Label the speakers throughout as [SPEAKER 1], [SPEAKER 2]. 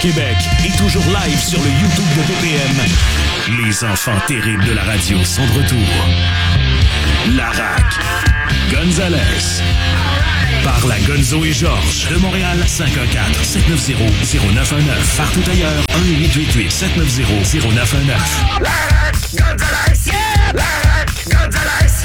[SPEAKER 1] Québec et toujours live sur le YouTube de BPM. Les enfants terribles de la radio sont de retour. Larac, Gonzalez, par la Gonzo et Georges de Montréal, 514-790-0919. Partout ailleurs, 1-888-790-0919.
[SPEAKER 2] Larac, Gonzalez, yeah! Larac, Gonzalez.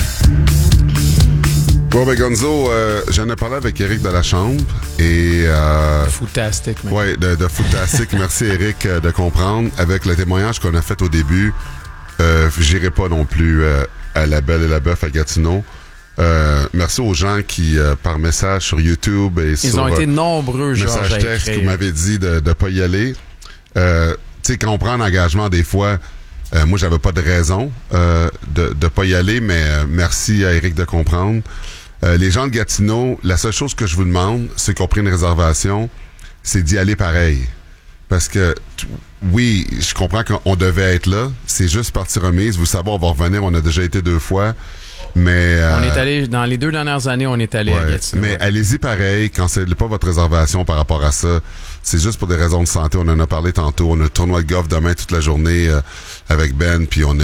[SPEAKER 3] Bon, ben Gonzo, j'en ai parlé avec Éric de la Chambre et...
[SPEAKER 4] Footastic, mec.
[SPEAKER 3] Oui, de Footastic. Merci Éric de comprendre. Avec le témoignage qu'on a fait au début, j'irai pas non plus à La Belle et la Bœuf à Gatineau. Merci aux gens qui, par message sur YouTube et
[SPEAKER 4] Ils
[SPEAKER 3] sur...
[SPEAKER 4] ont été nombreux, Georges,
[SPEAKER 3] message texte, qui m'avaient dit de pas y aller. Tu sais, quand on prend un engagement, des fois... moi, j'avais pas de raison de pas y aller, mais merci à Éric de comprendre. Les gens de Gatineau, la seule chose que je vous demande, c'est qu'on prenne une réservation, c'est d'y aller pareil. Parce que, oui, je comprends qu'on devait être là. C'est juste partie remise. Vous savez, on va revenir. On a déjà été 2 fois. Mais...
[SPEAKER 4] on est allé, dans les 2 dernières années, on est allé à Gatineau.
[SPEAKER 3] Mais allez-y pareil, cancellez pas votre réservation par rapport à ça. C'est juste pour des raisons de santé. On en a parlé tantôt. On a un tournoi de golf demain toute la journée avec Ben. Puis on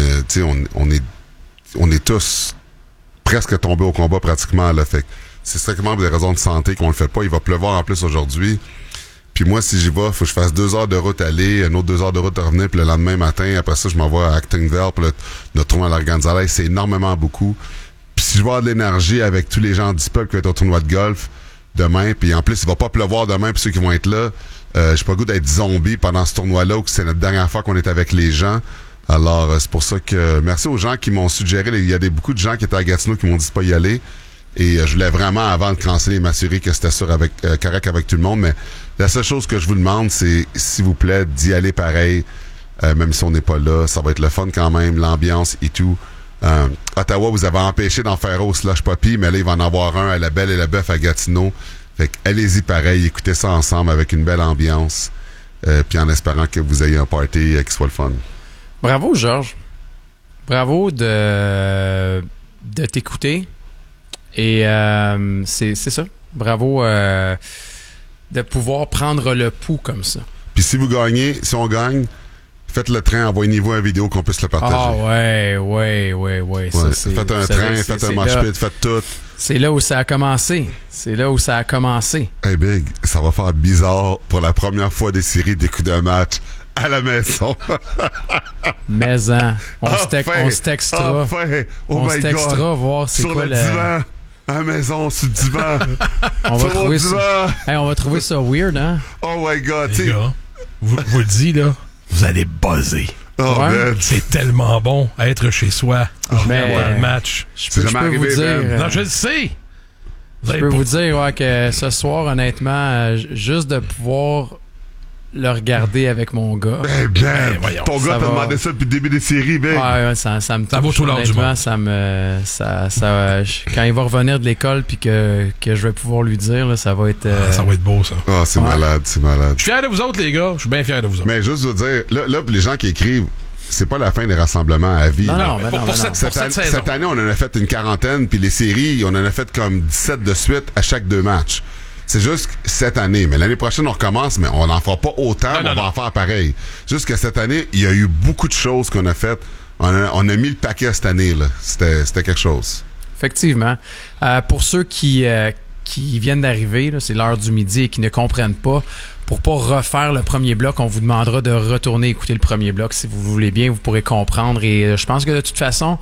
[SPEAKER 3] est tous presque tombés au combat pratiquement. Là. Fait que c'est strictement pour des raisons de santé qu'on le fait pas. Il va pleuvoir en plus aujourd'hui. Puis moi, si j'y vais, faut que je fasse 2 heures de route aller, une autre 2 heures de route à revenir, puis le lendemain matin, après ça, je m'envoie à Actingville, puis notre tournoi à la Gonzalez, c'est énormément beaucoup. Puis si je vais avoir de l'énergie avec tous les gens du peuple qui vont être au tournoi de golf demain, puis en plus, il va pas pleuvoir demain pour ceux qui vont être là, j'ai pas le goût d'être zombie pendant ce tournoi-là, ou que c'est notre dernière fois qu'on est avec les gens. Alors, c'est pour ça que... Merci aux gens qui m'ont suggéré. Il y a beaucoup de gens qui étaient à Gatineau qui m'ont dit de pas y aller. Et je voulais vraiment, avant de canceller, m'assurer que c'était sûr correct avec tout le monde. Mais la seule chose que je vous demande, c'est, s'il vous plaît, d'y aller pareil, même si on n'est pas là. Ça va être le fun quand même, l'ambiance et tout. Ottawa, vous avez empêché d'en faire au Slush Poppy, mais là, il va en avoir un à La Belle et la Bœuf à Gatineau. Fait que allez-y pareil, écoutez ça ensemble avec une belle ambiance. Puis en espérant que vous ayez un party qui soit le fun.
[SPEAKER 4] Bravo, Georges. Bravo de t'écouter. Et c'est ça. Bravo de pouvoir prendre le pouls comme ça.
[SPEAKER 3] Puis si vous gagnez, si on gagne, faites le train, envoyez-nous une vidéo qu'on puisse le partager.
[SPEAKER 4] Ah ouais. Ça,
[SPEAKER 3] faites un train, faites un mosh pit, faites tout.
[SPEAKER 4] C'est là où ça a commencé.
[SPEAKER 3] Hey Big, ça va faire bizarre pour la première fois des séries des coups de match à la maison.
[SPEAKER 4] Maison. On se textera.
[SPEAKER 3] Enfin. Oh
[SPEAKER 4] on
[SPEAKER 3] my
[SPEAKER 4] se textera,
[SPEAKER 3] God.
[SPEAKER 4] voir c'est
[SPEAKER 3] sur
[SPEAKER 4] quoi
[SPEAKER 3] le divan. À la maison, sur le divan.
[SPEAKER 4] on va trouver ça weird, hein?
[SPEAKER 3] Oh my God.
[SPEAKER 5] Les gars, vous le dites, là, vous allez buzzer.
[SPEAKER 3] Oh man.
[SPEAKER 5] C'est tellement bon être chez soi.
[SPEAKER 4] Mais
[SPEAKER 5] un match.
[SPEAKER 4] Je peux vous dire.
[SPEAKER 5] Non, je le sais.
[SPEAKER 4] Je peux vous dire que ce soir, honnêtement, juste de pouvoir le regarder avec mon gars.
[SPEAKER 3] Ben, ton gars t'a demandé ça depuis le début des séries, ben.
[SPEAKER 4] Ouais, ça me touche.
[SPEAKER 5] Ça vaut tout l'or du monde.
[SPEAKER 4] Quand il va revenir de l'école puis que je vais pouvoir lui dire, là, ça va être...
[SPEAKER 5] ça va être beau, ça.
[SPEAKER 3] Ah, c'est malade.
[SPEAKER 5] Je suis fier de vous autres, les gars. Je suis bien fier de vous autres.
[SPEAKER 3] Mais juste vous dire, là, pour les gens qui écrivent, c'est pas la fin des rassemblements à vie.
[SPEAKER 4] Non,
[SPEAKER 3] cette année, on en a fait une 40aine, puis les séries, on en a fait comme 17 de suite à chaque 2 matchs. C'est juste cette année. Mais l'année prochaine, on recommence, mais on n'en fera pas autant, on va en faire pareil. Juste que cette année, il y a eu beaucoup de choses qu'on a faites. On a mis le paquet cette année, là. C'était quelque chose.
[SPEAKER 4] Effectivement. Pour ceux qui viennent d'arriver, là, c'est l'heure du midi et qui ne comprennent pas, pour pas refaire le premier bloc, on vous demandera de retourner écouter le premier bloc. Si vous voulez bien, vous pourrez comprendre. Et je pense que de toute façon...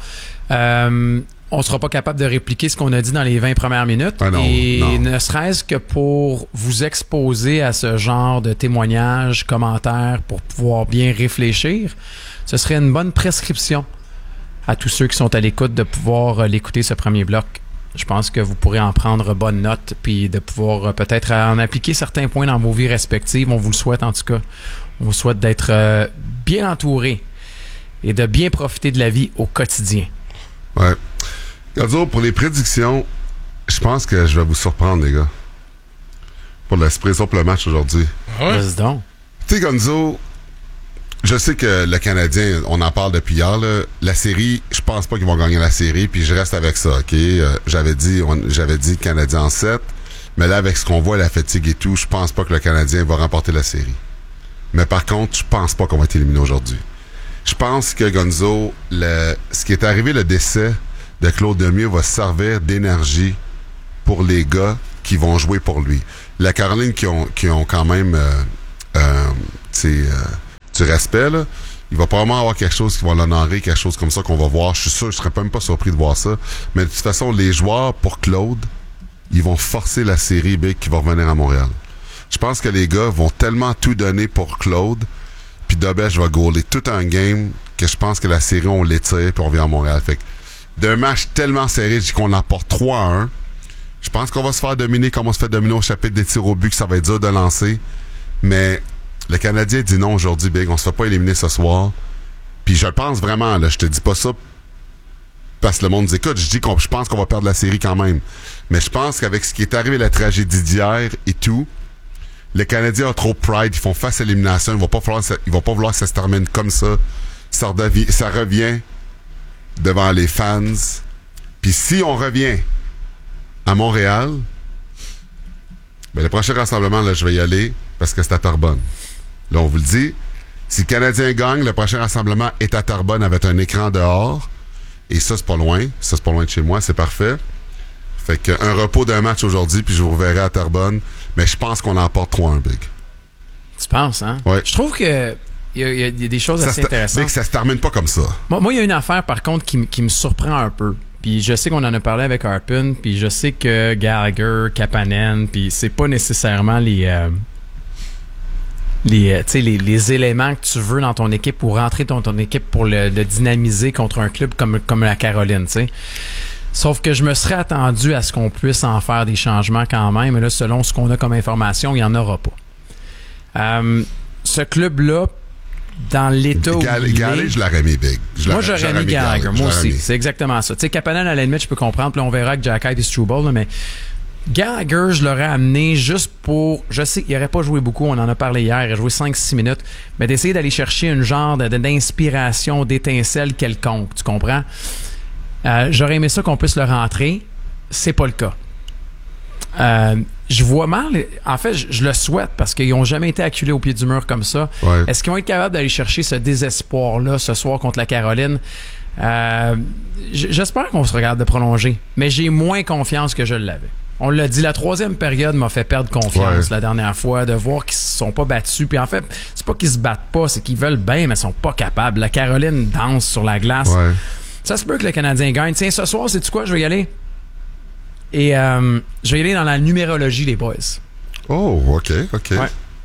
[SPEAKER 4] on sera pas capable de répliquer ce qu'on a dit dans les 20 premières minutes.
[SPEAKER 3] Ah non,
[SPEAKER 4] ne serait-ce que pour vous exposer à ce genre de témoignages, commentaires, pour pouvoir bien réfléchir, ce serait une bonne prescription à tous ceux qui sont à l'écoute de pouvoir l'écouter, ce premier bloc. Je pense que vous pourrez en prendre bonne note puis de pouvoir peut-être en appliquer certains points dans vos vies respectives. On vous le souhaite en tout cas. On vous souhaite d'être bien entouré et de bien profiter de la vie au quotidien.
[SPEAKER 3] Ouais. Gonzo, pour les prédictions, je pense que je vais vous surprendre, les gars. Pour l'expression pour le match aujourd'hui.
[SPEAKER 4] Vas-y donc.
[SPEAKER 3] Tu sais, Gonzo, je sais que le Canadien, on en parle depuis hier, là. La série, je pense pas qu'ils vont gagner la série, puis je reste avec ça, OK? J'avais dit le Canadien en 7, mais là, avec ce qu'on voit, la fatigue et tout, je pense pas que le Canadien va remporter la série. Mais par contre, je pense pas qu'on va être éliminé aujourd'hui. Je pense que Gonzo, ce qui est arrivé, le décès de Claude Lemieux va servir d'énergie pour les gars qui vont jouer pour lui. La Caroline qui ont quand même du respect, là, il va probablement avoir quelque chose qui va l'honorer, quelque chose comme ça qu'on va voir. Je suis sûr, je serais même pas surpris de voir ça. Mais de toute façon, les joueurs, pour Claude, ils vont forcer la série Big qui va revenir à Montréal. Je pense que les gars vont tellement tout donner pour Claude, puis Dobèche va goaler tout un game que je pense que la série, on l'étire puis on revient à Montréal. Fait que d'un match tellement serré, je dis qu'on emporte 3-1. Je pense qu'on va se faire dominer comme on se fait dominer au chapitre des tirs au but, que ça va être dur de lancer. Mais le Canadien dit non aujourd'hui, Big. On se fait pas éliminer ce soir. Puis je le pense vraiment, là. Je te dis pas ça parce que le monde nous écoute. Je pense qu'on va perdre la série quand même. Mais je pense qu'avec ce qui est arrivé, la tragédie d'hier et tout, les Canadiens ont trop de pride. Ils font face à l'élimination. Ils vont pas vouloir que ça se termine comme ça. Ça revient devant les fans. Puis si on revient à Montréal, ben le prochain rassemblement, là, je vais y aller parce que c'est à Terrebonne. Là, on vous le dit. Si le Canadien gagne, le prochain rassemblement est à Terrebonne avec un écran dehors. Et ça, c'est pas loin. Ça, c'est pas loin de chez moi. C'est parfait. Fait qu'un repos d'un match aujourd'hui, puis je vous reverrai à Terrebonne. Mais je pense qu'on emporte 3-1, Big.
[SPEAKER 4] Tu penses, hein?
[SPEAKER 3] Ouais.
[SPEAKER 4] Je trouve que il y a des choses assez intéressantes.
[SPEAKER 3] Big, ça se termine pas comme ça.
[SPEAKER 4] Moi, il y a une affaire, par contre, qui me surprend un peu. Puis je sais qu'on en a parlé avec Harpin, puis je sais que Gallagher, Kapanen, puis c'est pas nécessairement les éléments que tu veux dans ton équipe pour rentrer ton équipe pour le dynamiser contre un club comme la Caroline, tu sais. Sauf que je me serais attendu à ce qu'on puisse en faire des changements quand même. Mais là, selon ce qu'on a comme information, il n'y en aura pas. Ce club-là, dans l'état où il est...
[SPEAKER 3] je l'aurais mis Big.
[SPEAKER 4] Moi, j'aurais mis Gallagher. Moi aussi. C'est exactement ça. Tu sais, Kapanen, à la limite, je peux comprendre. Puis là, on verra avec Jack Hyde et Struble, mais Gallagher, je l'aurais amené juste pour... Je sais qu'il n'aurait pas joué beaucoup. On en a parlé hier. Il a joué 5-6 minutes. Mais d'essayer d'aller chercher une genre d'inspiration, d'étincelle quelconque. Tu comprends? J'aurais aimé ça qu'on puisse le rentrer. C'est pas le cas. Je vois mal. En fait, je le souhaite parce qu'ils n'ont jamais été acculés au pied du mur comme ça.
[SPEAKER 3] Ouais.
[SPEAKER 4] Est-ce qu'ils vont être capables d'aller chercher ce désespoir-là ce soir contre la Caroline? J'espère qu'on se regarde de prolonger. Mais j'ai moins confiance que je l'avais. On l'a dit, la troisième période m'a fait perdre confiance la dernière fois, de voir qu'ils se sont pas battus. Puis en fait, c'est pas qu'ils se battent pas, c'est qu'ils veulent bien, mais ils sont pas capables. La Caroline danse sur la glace.
[SPEAKER 3] Ouais.
[SPEAKER 4] Ça se peut que le Canadien gagne. Tiens, ce soir, sais-tu quoi? Je vais y aller. Et je vais y aller dans la numérologie, les boys.
[SPEAKER 3] Oh, OK.
[SPEAKER 4] Ouais.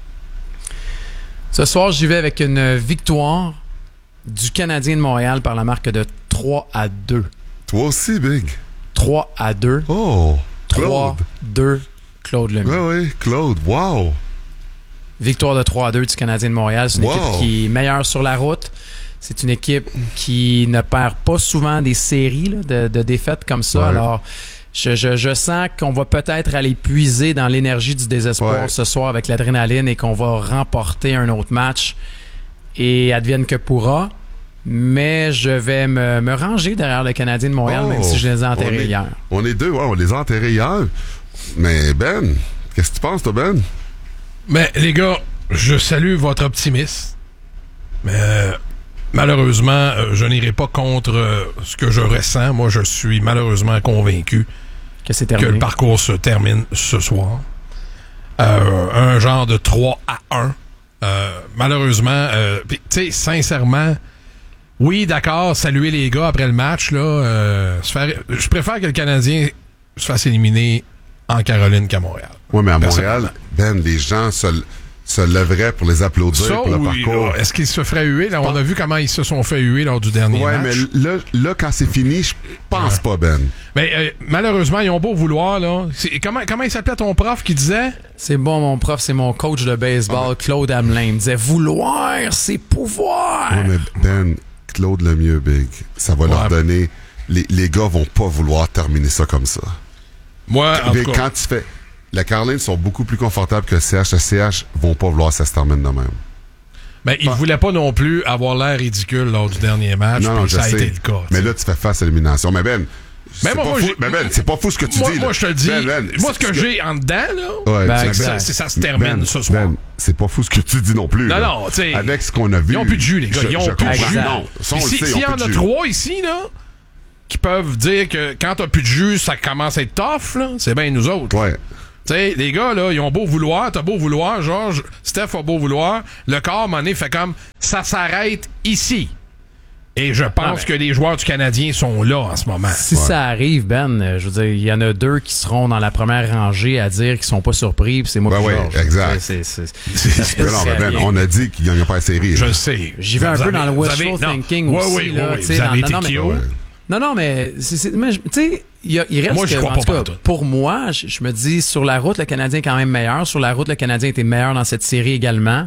[SPEAKER 4] Ce soir, j'y vais avec une victoire du Canadien de Montréal par la marque de 3-2.
[SPEAKER 3] Toi aussi, Big.
[SPEAKER 4] 3-2.
[SPEAKER 3] Oh, Claude.
[SPEAKER 4] 3-2, Claude Lemieux.
[SPEAKER 3] Oui, Claude. Wow.
[SPEAKER 4] Victoire de 3-2 du Canadien de Montréal. C'est une équipe qui est meilleure sur la route. C'est une équipe qui ne perd pas souvent des séries là, de défaites comme ça. Ouais. Alors, je sens qu'on va peut-être aller puiser dans l'énergie du désespoir ce soir avec l'adrénaline et qu'on va remporter un autre match. Et advienne que pourra. Mais je vais me ranger derrière le Canadien de Montréal, même si je les ai enterrés hier.
[SPEAKER 3] On est deux, on les a enterrés hier. Mais Ben, qu'est-ce que tu penses, toi, Ben?
[SPEAKER 5] Mais les gars, je salue votre optimisme. Mais... malheureusement, je n'irai pas contre ce que je ressens. Moi, je suis malheureusement convaincu que le parcours se termine ce soir. Un genre de 3-1. Malheureusement, tu sais, sincèrement, oui, d'accord, saluer les gars après le match, là. Je préfère que le Canadien se fasse éliminer en Caroline qu'à Montréal.
[SPEAKER 3] Oui, mais à Montréal, Ben, les gens se lèverait pour les applaudir
[SPEAKER 5] ça,
[SPEAKER 3] pour le parcours.
[SPEAKER 5] Là, est-ce qu'ils se feraient huer? Là, on a vu comment ils se sont fait huer lors du dernier match.
[SPEAKER 3] Oui, mais là, quand c'est fini, je pense pas, Ben.
[SPEAKER 5] Mais malheureusement, ils ont beau vouloir, là. Comment il s'appelait ton prof qui disait?
[SPEAKER 4] C'est bon, mon prof, c'est mon coach de baseball, Claude Hamelin. Il disait, vouloir, c'est pouvoir.
[SPEAKER 3] Oui, mais Ben, Claude Lemieux, Big, ça va leur donner... Les gars vont pas vouloir terminer ça comme ça.
[SPEAKER 5] Moi, en tout cas...
[SPEAKER 3] Quand tu fais... Les Carolines sont beaucoup plus confortables que le CH. Le CH vont pas vouloir que ça se termine de même.
[SPEAKER 5] Mais ils voulaient pas non plus avoir l'air ridicule lors du dernier match.
[SPEAKER 3] Non,
[SPEAKER 5] ça a
[SPEAKER 3] sais.
[SPEAKER 5] été le cas.
[SPEAKER 3] Mais là, tu fais face à l'élimination. Mais Ben,
[SPEAKER 5] Mais moi,
[SPEAKER 3] Ben, c'est pas fou ce que tu dis.
[SPEAKER 5] Moi, je te le dis.
[SPEAKER 3] Ben,
[SPEAKER 5] Moi, ce que j'ai en dedans, là,
[SPEAKER 3] Ouais,
[SPEAKER 4] Ben,
[SPEAKER 5] ça se termine ce soir.
[SPEAKER 3] Ben, c'est pas fou ce que tu dis non plus.
[SPEAKER 5] Non,
[SPEAKER 3] là.
[SPEAKER 5] non, tu sais.
[SPEAKER 3] Avec ce qu'on a vu.
[SPEAKER 5] Ils ont plus de jus, les gars. Ils ont plus de jus.
[SPEAKER 3] Non, ça, on le sait,
[SPEAKER 5] S'il y
[SPEAKER 3] ils ont
[SPEAKER 5] en
[SPEAKER 3] plus
[SPEAKER 5] a
[SPEAKER 3] de jus.
[SPEAKER 5] 3 ici, là, qui peuvent dire que quand t'as plus de jus, ça commence à être tough, là, c'est bien nous autres.
[SPEAKER 3] Ouais.
[SPEAKER 5] Tu sais, les gars, là, ils ont beau vouloir, t'as beau vouloir, Georges, Steph a beau vouloir, le corps, à un moment donné, fait comme, ça s'arrête ici. Et je pense que les joueurs du Canadien sont là en ce moment.
[SPEAKER 4] Si ça arrive, Ben, je veux dire, il y en a 2 qui seront dans la première rangée à dire qu'ils sont pas surpris, puis c'est moi
[SPEAKER 3] Ben
[SPEAKER 4] qui
[SPEAKER 3] oui,
[SPEAKER 4] Georges.
[SPEAKER 3] exact.
[SPEAKER 4] C'est
[SPEAKER 3] Non, mais Ben, on a dit qu'il gagnait pas la série.
[SPEAKER 5] Je
[SPEAKER 3] là.
[SPEAKER 5] le sais.
[SPEAKER 4] J'y vais un
[SPEAKER 5] Vous
[SPEAKER 4] peu
[SPEAKER 5] avez-
[SPEAKER 4] dans le
[SPEAKER 5] vous
[SPEAKER 4] wishful
[SPEAKER 5] avez- non.
[SPEAKER 4] thinking
[SPEAKER 5] Ouais,
[SPEAKER 4] aussi.
[SPEAKER 5] oui,
[SPEAKER 4] là,
[SPEAKER 5] oui,
[SPEAKER 4] tu sais,
[SPEAKER 5] vous avez
[SPEAKER 4] non,
[SPEAKER 5] été
[SPEAKER 4] non, mais-
[SPEAKER 5] Kyo.
[SPEAKER 4] Non, mais tu sais, il reste
[SPEAKER 5] Moi, j'y
[SPEAKER 4] que,
[SPEAKER 5] crois
[SPEAKER 4] en
[SPEAKER 5] pas
[SPEAKER 4] tout cas,
[SPEAKER 5] pantoute.
[SPEAKER 4] pour moi, je me dis, sur la route, le Canadien est quand même meilleur. Sur la route, le Canadien était meilleur dans cette série également.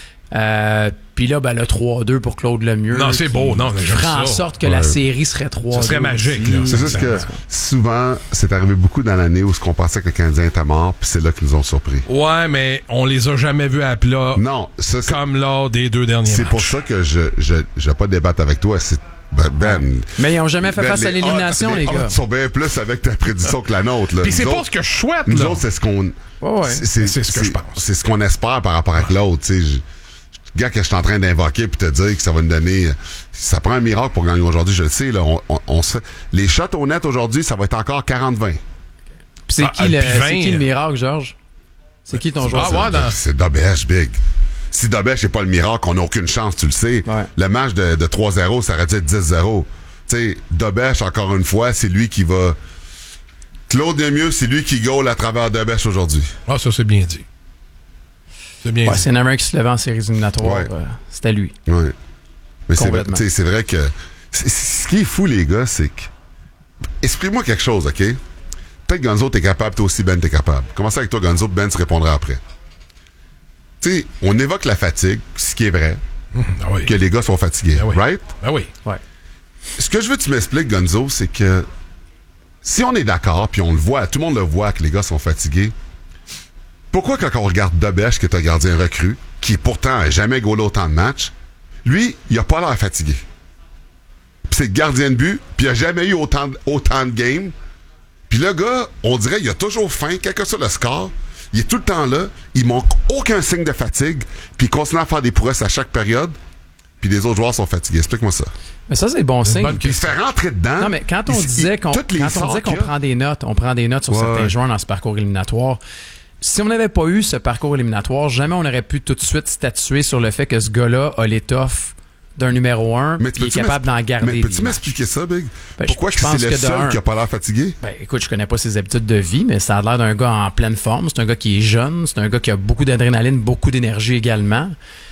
[SPEAKER 4] Puis là, ben, le 3-2 pour Claude Lemieux.
[SPEAKER 5] Non, c'est beau, non, mais
[SPEAKER 4] qui
[SPEAKER 5] j'aime
[SPEAKER 4] ferait en
[SPEAKER 5] ça.
[SPEAKER 4] sorte que la série serait 3-2.
[SPEAKER 5] Ça serait magique, là.
[SPEAKER 3] C'est juste que souvent, c'est arrivé beaucoup dans l'année où on pensait que le Canadien était mort, puis c'est là qu'ils nous ont surpris.
[SPEAKER 5] Ouais, mais on les a jamais vus à plat
[SPEAKER 3] Non, ça, c'est,
[SPEAKER 5] comme lors des 2 derniers matchs.
[SPEAKER 3] c'est pour ça que je vais pas débattre avec toi. C'est Ben.
[SPEAKER 4] Mais ils n'ont jamais fait face à l'élimination, les gars.
[SPEAKER 3] Ils sont bien plus avec ta prédiction que la nôtre. Là.
[SPEAKER 5] Puis c'est
[SPEAKER 3] Nous
[SPEAKER 5] pas
[SPEAKER 3] autres-
[SPEAKER 5] ce que je souhaite,
[SPEAKER 3] Nous
[SPEAKER 5] là.
[SPEAKER 3] autres, c'est ce qu'on.
[SPEAKER 4] Ouais.
[SPEAKER 5] C'est ce que je pense.
[SPEAKER 3] C'est ce qu'on espère par rapport avec l'autre. Tu sais, le gars que je suis en train d'invoquer puis te dire que ça va nous donner. Ça prend un miracle pour gagner aujourd'hui, je le sais. Là, on se fait, les shots au net aujourd'hui, ça va être encore 40-20.
[SPEAKER 4] Puis c'est
[SPEAKER 5] Ah,
[SPEAKER 4] qui,
[SPEAKER 5] puis 20,
[SPEAKER 4] c'est qui le miracle, Georges? C'est qui ton joueur?
[SPEAKER 5] Ah, ouais, dans-
[SPEAKER 3] C'est Dobèche, Big. Si Dobèche n'est pas le miracle, on n'a aucune chance, tu le sais.
[SPEAKER 4] Ouais.
[SPEAKER 3] Le match de 3-0, ça aurait dû être 10-0. Tu sais, Dobèche, encore une fois, c'est lui qui va. Claude Lemieux, c'est lui qui goal à travers Dobèche aujourd'hui.
[SPEAKER 5] Ah, ça, c'est bien dit. C'est bien
[SPEAKER 4] Ouais,
[SPEAKER 5] dit.
[SPEAKER 4] c'est un Amérique qui se levait en séries éliminatoires.
[SPEAKER 3] Ouais.
[SPEAKER 4] C'était lui.
[SPEAKER 3] Ouais. Mais c'est vrai,
[SPEAKER 4] Complètement.
[SPEAKER 3] tu sais, c'est vrai que. Ce qui est fou, les gars, c'est que. Exprime-moi quelque chose, OK? Peut-être Gonzo, t'es capable, toi aussi, Ben, t'es capable. Commencez avec toi, Gonzo, Ben se répondra après. Tu sais, on évoque la fatigue, ce qui est vrai,
[SPEAKER 5] Ah oui.
[SPEAKER 3] que les gars sont fatigués,
[SPEAKER 5] Ah oui.
[SPEAKER 3] right?
[SPEAKER 5] Ah oui.
[SPEAKER 4] Ouais.
[SPEAKER 3] Ce que je veux que tu m'expliques, Gonzo, c'est que si on est d'accord, puis on le voit, tout le monde le voit que les gars sont fatigués, pourquoi quand on regarde Dobèche, qui est un gardien recru, qui pourtant n'a jamais goalé autant de matchs, lui, il a pas l'air fatigué. Puis c'est le gardien de but, puis il a jamais eu autant de games. Puis le gars, on dirait, il a toujours faim, quel que soit le score. Il est tout le temps là, il manque aucun signe de fatigue, puis il continue à faire des prouesses à chaque période, puis les autres joueurs sont fatigués. Explique-moi ça.
[SPEAKER 4] Mais ça, c'est le bon signe.
[SPEAKER 5] bonne
[SPEAKER 3] Puis il se fait rentrer dedans.
[SPEAKER 4] Non, mais quand on
[SPEAKER 3] il-
[SPEAKER 4] disait qu'on
[SPEAKER 3] toutes les
[SPEAKER 4] quand on
[SPEAKER 3] sorts
[SPEAKER 4] disait qu'on
[SPEAKER 3] qu'il y a-
[SPEAKER 4] prend des notes, on prend des notes sur
[SPEAKER 3] Ouais.
[SPEAKER 4] certains joueurs dans ce parcours éliminatoire. Si on n'avait pas eu ce parcours éliminatoire, jamais on aurait pu tout de suite statuer sur le fait que ce gars-là a l'étoffe d'un numéro 1
[SPEAKER 3] Mais
[SPEAKER 4] et est capable d'en garder.
[SPEAKER 3] Mais peux-tu
[SPEAKER 4] des matchs.
[SPEAKER 3] m'expliquer ça, Big?
[SPEAKER 4] Ben,
[SPEAKER 3] Pourquoi
[SPEAKER 4] je
[SPEAKER 3] que c'est
[SPEAKER 4] pense
[SPEAKER 3] le
[SPEAKER 4] que de
[SPEAKER 3] seul
[SPEAKER 4] un-
[SPEAKER 3] qui a pas l'air fatigué?
[SPEAKER 4] Ben, écoute, je connais pas ses habitudes de vie, mais ça a l'air d'un gars en pleine forme. C'est un gars qui est jeune. C'est un gars qui a beaucoup d'adrénaline, beaucoup d'énergie également.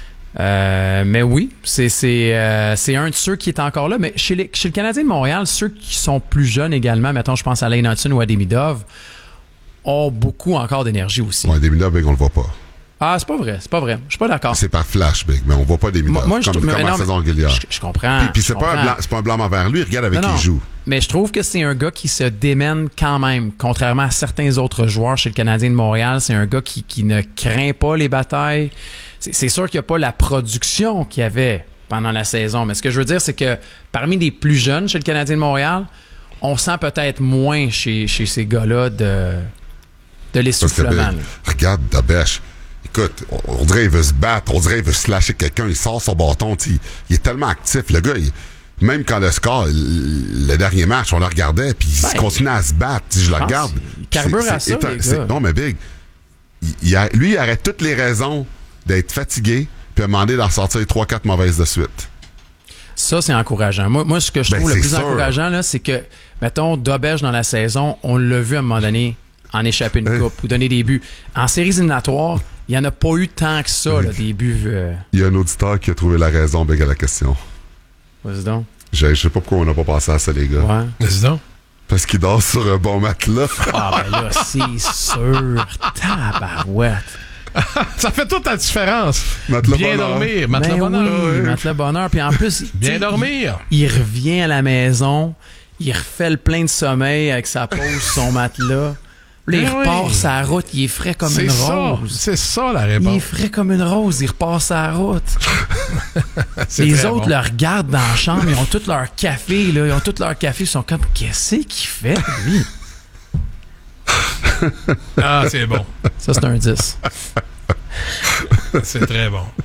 [SPEAKER 4] Mais oui, c'est un de ceux qui est encore là. Mais chez le Canadien de Montréal, ceux qui sont plus jeunes également, mettons, je pense à Lane Hudson ou à Demidov, ont beaucoup encore d'énergie aussi.
[SPEAKER 3] Ouais, des mineurs, Big, on le voit pas.
[SPEAKER 4] Ah, c'est pas vrai. Je suis pas d'accord.
[SPEAKER 3] C'est par flash, Big, mais on voit pas des mineurs.
[SPEAKER 4] Moi, je
[SPEAKER 3] comme
[SPEAKER 4] trouve- mais
[SPEAKER 3] comme
[SPEAKER 4] non,
[SPEAKER 3] en saison
[SPEAKER 4] mais
[SPEAKER 3] régulière.
[SPEAKER 4] je comprends.
[SPEAKER 3] Puis
[SPEAKER 4] je
[SPEAKER 3] c'est pas un
[SPEAKER 4] comprends.
[SPEAKER 3] blanc, c'est pas un blanc envers lui. Regarde avec qui
[SPEAKER 4] Non,
[SPEAKER 3] il joue.
[SPEAKER 4] Mais je trouve que c'est un gars qui se démène quand même, contrairement à certains autres joueurs chez le Canadien de Montréal. C'est un gars qui ne craint pas les batailles. C'est sûr qu'il n'y a pas la production qu'il y avait pendant la saison. Mais ce que je veux dire, c'est que parmi les plus jeunes chez le Canadien de Montréal, on sent peut-être moins chez ces gars-là de
[SPEAKER 3] Parce que,
[SPEAKER 4] l'essoufflement.
[SPEAKER 3] Big, regarde Dobèche. Écoute, on dirait qu'il veut se battre, on dirait qu'il veut slasher quelqu'un, il sort son bâton, il est tellement actif. Le gars, même quand le score, le dernier match, on le regardait, puis il continue à se battre. Je le regarde.
[SPEAKER 4] Il carbure à ça, les gars.
[SPEAKER 3] Non, mais Big, lui, il aurait toutes les raisons d'être fatigué, puis à demander d'en sortir 3-4 mauvaises de suite.
[SPEAKER 4] Ça, c'est encourageant. Moi, ce que je
[SPEAKER 3] Ben,
[SPEAKER 4] trouve le
[SPEAKER 3] c'est
[SPEAKER 4] plus
[SPEAKER 3] sûr.
[SPEAKER 4] encourageant, là, c'est que, mettons, Dobèche dans la saison, on l'a vu à un moment donné en échapper une coupe ou donner des buts. En séries éliminatoires, il n'y en a pas eu tant que ça, là, des buts.
[SPEAKER 3] Il y a un auditeur qui a trouvé la raison, Big, à la question.
[SPEAKER 4] Vas-y donc.
[SPEAKER 3] Je sais pas pourquoi on n'a pas pensé à ça, les gars.
[SPEAKER 4] Ouais.
[SPEAKER 5] Vas-y donc.
[SPEAKER 3] Parce qu'il dort sur un bon matelas.
[SPEAKER 4] Ah, ben là, c'est sûr. Tabarouette.
[SPEAKER 5] Ça fait toute la différence.
[SPEAKER 3] Matelas
[SPEAKER 5] Bien
[SPEAKER 3] bonheur.
[SPEAKER 5] dormir. Matelas
[SPEAKER 4] Ben
[SPEAKER 5] bonheur.
[SPEAKER 4] oui, Matelas bonheur. Puis en plus,
[SPEAKER 5] Bien
[SPEAKER 4] tu sais,
[SPEAKER 5] dormir.
[SPEAKER 4] il revient à la maison, il refait le plein de sommeil avec sa pause sur son matelas. Là, il
[SPEAKER 5] Ah
[SPEAKER 4] repart
[SPEAKER 5] oui.
[SPEAKER 4] sa route, il est frais comme
[SPEAKER 5] C'est
[SPEAKER 4] une
[SPEAKER 5] ça.
[SPEAKER 4] rose.
[SPEAKER 5] C'est ça la
[SPEAKER 4] Il est
[SPEAKER 5] réponse.
[SPEAKER 4] frais comme une rose, il repart sa route.
[SPEAKER 5] C'est
[SPEAKER 4] Les
[SPEAKER 5] très
[SPEAKER 4] autres
[SPEAKER 5] bon.
[SPEAKER 4] le regardent dans la chambre, ils ont tout leur café, là. Ils ont tout leur café, ils sont comme, qu'est-ce qu'il fait, lui?
[SPEAKER 5] Ah, c'est bon.
[SPEAKER 4] Ça, c'est un 10.
[SPEAKER 5] C'est très bon.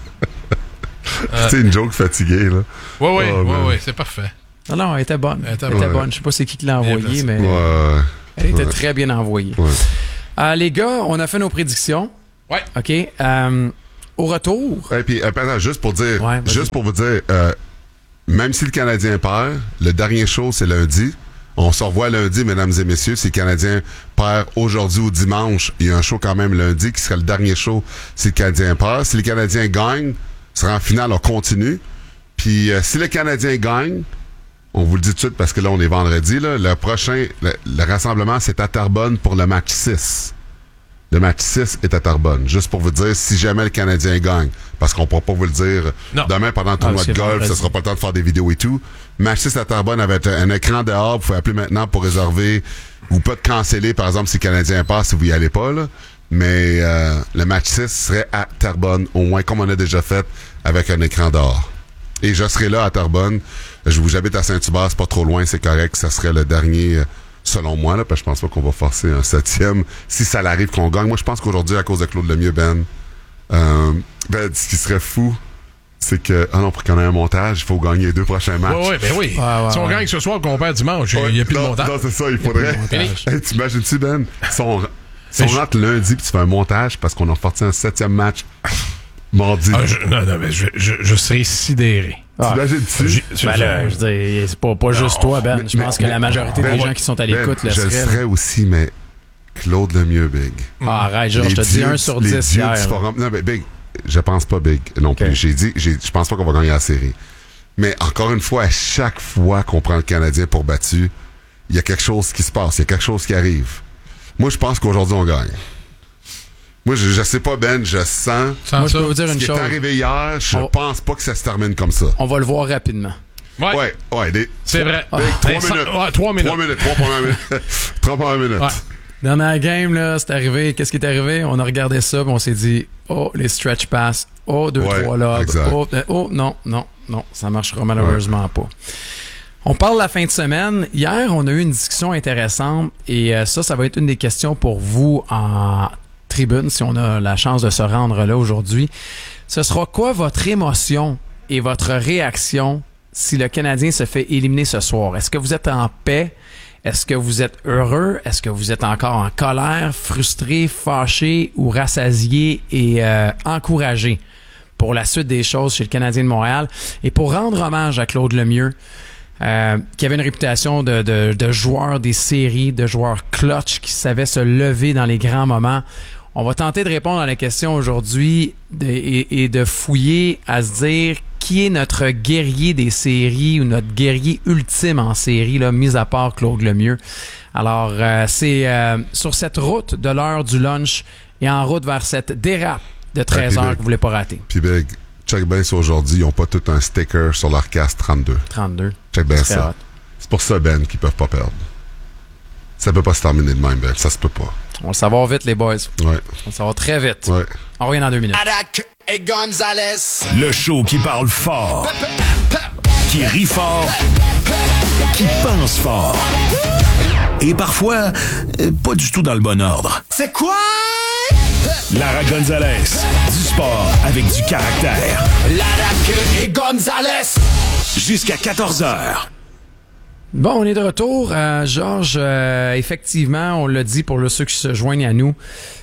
[SPEAKER 3] C'est une joke fatiguée, là.
[SPEAKER 5] Oui,
[SPEAKER 3] Oh, man.
[SPEAKER 5] c'est parfait.
[SPEAKER 4] Non, elle était bonne.
[SPEAKER 5] Elle était
[SPEAKER 4] Elle était
[SPEAKER 3] bonne.
[SPEAKER 4] bonne. Je sais pas c'est qui l'a
[SPEAKER 5] Bien
[SPEAKER 4] envoyée,
[SPEAKER 5] placé.
[SPEAKER 4] mais
[SPEAKER 3] Ouais.
[SPEAKER 4] elle était
[SPEAKER 3] Ouais.
[SPEAKER 4] très bien envoyée.
[SPEAKER 3] Ouais.
[SPEAKER 4] Les gars, on a fait nos prédictions.
[SPEAKER 5] Ouais.
[SPEAKER 4] OK. Au retour,
[SPEAKER 3] Et puis, attends, juste pour dire,
[SPEAKER 4] Ouais, vas-y.
[SPEAKER 3] juste pour vous dire, même si le Canadien perd, le dernier show, c'est lundi. On se revoit lundi, mesdames et messieurs. Si le Canadien perd aujourd'hui ou dimanche, il y a un show quand même lundi qui sera le dernier show si le Canadien perd. Si le Canadien gagne, sera en finale, on continue. Puis si le Canadien gagne, on vous le dit tout de suite parce que là, on est vendredi, là, le prochain, le rassemblement, c'est à Terrebonne pour le match 6. Le match 6 est à Terrebonne. Juste pour vous dire, si jamais le Canadien gagne, parce qu'on ne pourra pas vous le dire
[SPEAKER 5] Non.
[SPEAKER 3] demain pendant le tournoi
[SPEAKER 4] c'est
[SPEAKER 3] de golf,
[SPEAKER 4] vendredi.
[SPEAKER 3] ça sera pas le temps de faire des vidéos et tout. Match 6 à Terrebonne avec un écran dehors, vous pouvez appeler maintenant pour réserver ou pas de canceller, par exemple, si le Canadien passe, si vous y allez pas, là. Mais le match 6 serait à Terrebonne, au moins comme on a déjà fait avec un écran dehors. Et je serai là à Terrebonne. J'habite à Saint-Hubert, c'est pas trop loin, c'est correct. Ça serait le dernier, selon moi, là, parce que je pense pas qu'on va forcer un 7e si ça l'arrive qu'on gagne. Moi, je pense qu'aujourd'hui, à cause de Claude Lemieux, ce qui serait fou, c'est que, pour qu'on ait un montage, il faut gagner les 2 prochains matchs.
[SPEAKER 5] Oui.
[SPEAKER 4] Ouais,
[SPEAKER 5] Si on
[SPEAKER 4] ouais.
[SPEAKER 5] gagne ce soir, qu'on perd dimanche, il n'y a plus de
[SPEAKER 3] non,
[SPEAKER 5] montage.
[SPEAKER 3] non, c'est ça, il faudrait.
[SPEAKER 4] montage.
[SPEAKER 3] Hey, t'imagines-tu, Ben? Si on
[SPEAKER 5] Mais
[SPEAKER 3] rentre lundi puis tu fais un montage parce qu'on a sorti un 7e match mardi.
[SPEAKER 5] Ah, non, mais je serais sidéré.
[SPEAKER 3] T'imagines-tu?
[SPEAKER 4] Ben là, je veux dire, c'est pas juste toi, Ben. Je pense que la majorité des gens qui sont à l'écoute le
[SPEAKER 3] je le
[SPEAKER 4] seraient.
[SPEAKER 3] serais aussi, mais Claude Lemieux, Big.
[SPEAKER 4] Ah, arrête, Georges,
[SPEAKER 3] Les
[SPEAKER 4] je te dis
[SPEAKER 3] dieux-
[SPEAKER 4] 1 sur
[SPEAKER 3] les
[SPEAKER 4] 10
[SPEAKER 3] dieux
[SPEAKER 4] hier.
[SPEAKER 3] du
[SPEAKER 4] là.
[SPEAKER 3] forum. Non, mais Big, je pense pas Big non plus.
[SPEAKER 4] Ok.
[SPEAKER 3] Je pense pas qu'on va gagner la série. Mais encore une fois, à chaque fois qu'on prend le Canadien pour battu, il y a quelque chose qui se passe, il y a quelque chose qui arrive. Moi, je pense qu'aujourd'hui, on gagne. Moi, je sais pas, Ben, je sens.
[SPEAKER 5] Sans
[SPEAKER 4] Moi, je
[SPEAKER 5] ça,
[SPEAKER 4] peux vous dire
[SPEAKER 3] Ce
[SPEAKER 4] une
[SPEAKER 3] qui
[SPEAKER 4] chose.
[SPEAKER 3] est arrivé hier, je
[SPEAKER 4] On-
[SPEAKER 3] pense pas que ça se termine comme ça.
[SPEAKER 4] On va le voir rapidement.
[SPEAKER 3] Ouais.
[SPEAKER 5] C'est vrai.
[SPEAKER 3] Big, 3 minutes.
[SPEAKER 5] 3 minutes.
[SPEAKER 3] 3 minutes. 3 premières minutes. 3 premières minutes.
[SPEAKER 5] Ouais.
[SPEAKER 4] Dernière game, là, c'est arrivé. Qu'est-ce qui est arrivé? On a regardé ça, puis on s'est dit, oh, les stretch pass. Oh, 2,
[SPEAKER 3] Ouais,
[SPEAKER 4] 3 lobes.
[SPEAKER 3] exact.
[SPEAKER 4] Non, ça marchera malheureusement pas. On parle la fin de semaine. Hier, on a eu une discussion intéressante et ça va être une des questions pour vous en tribune, si on a la chance de se rendre là aujourd'hui. Ce sera quoi votre émotion et votre réaction si le Canadien se fait éliminer ce soir? Est-ce que vous êtes en paix? Est-ce que vous êtes heureux? Est-ce que vous êtes encore en colère, frustré, fâché ou rassasié et encouragé pour la suite des choses chez le Canadien de Montréal? Et pour rendre hommage à Claude Lemieux, qui avait une réputation de joueur des séries, de joueur clutch qui savait se lever dans les grands moments. On va tenter de répondre à la question aujourd'hui et de fouiller à se dire qui est notre guerrier des séries ou notre guerrier ultime en série, là, mis à part Claude Lemieux. Alors, c'est sur cette route de l'heure du lunch et en route vers cette dérape de 13 heures que vous voulez pas rater.
[SPEAKER 3] Puis Big, check bien ça aujourd'hui, ils ont pas tout un sticker sur leur casque 32.
[SPEAKER 4] 32.
[SPEAKER 3] Check bien
[SPEAKER 4] C'est
[SPEAKER 3] ça.
[SPEAKER 4] hot.
[SPEAKER 3] C'est pour ça, Ben, qu'ils peuvent pas perdre. Ça peut pas se terminer de même, Ben. Ça se peut pas.
[SPEAKER 4] On va le savoir vite, les boys.
[SPEAKER 3] Ouais.
[SPEAKER 4] On va le savoir très vite.
[SPEAKER 3] Ouais.
[SPEAKER 4] On revient dans 2 minutes.
[SPEAKER 2] Adak et Gonzalez.
[SPEAKER 1] Le show qui parle fort, qui rit fort, qui pense fort. Et parfois, pas du tout dans le bon ordre.
[SPEAKER 2] C'est quoi?
[SPEAKER 1] Lara Gonzalez, du sport avec du caractère.
[SPEAKER 2] L'adak et Gonzalez.
[SPEAKER 1] Jusqu'à 14h.
[SPEAKER 4] Bon, on est de retour. Georges, effectivement, on l'a dit pour ceux qui se joignent à nous,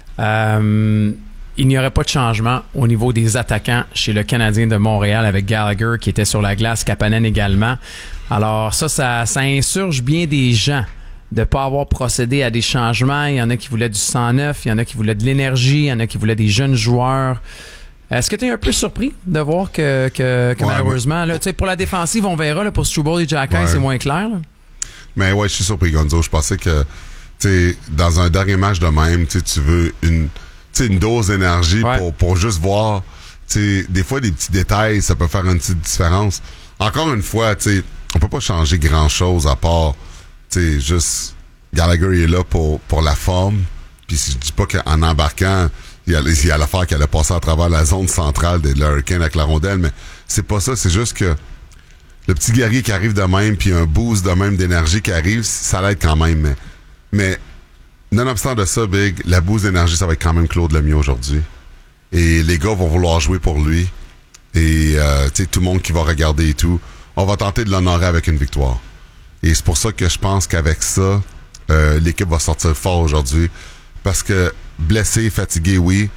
[SPEAKER 4] il n'y aurait pas de changement au niveau des attaquants chez le Canadien de Montréal avec Gallagher qui était sur la glace, Kapanen également. Alors ça insurge bien des gens de ne pas avoir procédé à des changements. Il y en a qui voulaient du 109, il y en a qui voulaient de l'énergie, il y en a qui voulaient des jeunes joueurs. Est-ce que tu es un peu surpris de voir que malheureusement, là, tu sais, pour la défensive, on verra, là, pour Struble et Jacky,
[SPEAKER 3] Ouais.
[SPEAKER 4] c'est moins clair. Là.
[SPEAKER 3] Mais ouais, je suis surpris, Gonzo. Je pensais que, tu sais, dans un dernier match de même, tu veux une dose d'énergie
[SPEAKER 4] Ouais.
[SPEAKER 3] pour juste voir, tu sais, des fois, des petits détails, ça peut faire une petite différence. Encore une fois, tu sais, on peut pas changer grand-chose à part, tu sais, juste, Gallagher est là pour la forme. Puis je dis pas qu'en embarquant, il y a l'affaire qui allait passer à travers la zone centrale de l'Hurricane avec la rondelle, mais c'est pas ça, c'est juste que le petit guerrier qui arrive de même, puis un boost de même d'énergie qui arrive, ça l'aide quand même. Mais nonobstant de ça, Big, la boost d'énergie, ça va être quand même Claude Lemieux aujourd'hui. Et les gars vont vouloir jouer pour lui. Et tu sais, tout le monde qui va regarder et tout, on va tenter de l'honorer avec une victoire. Et c'est pour ça que je pense qu'avec ça, l'équipe va sortir fort aujourd'hui. Parce que blessé, fatigué, oui.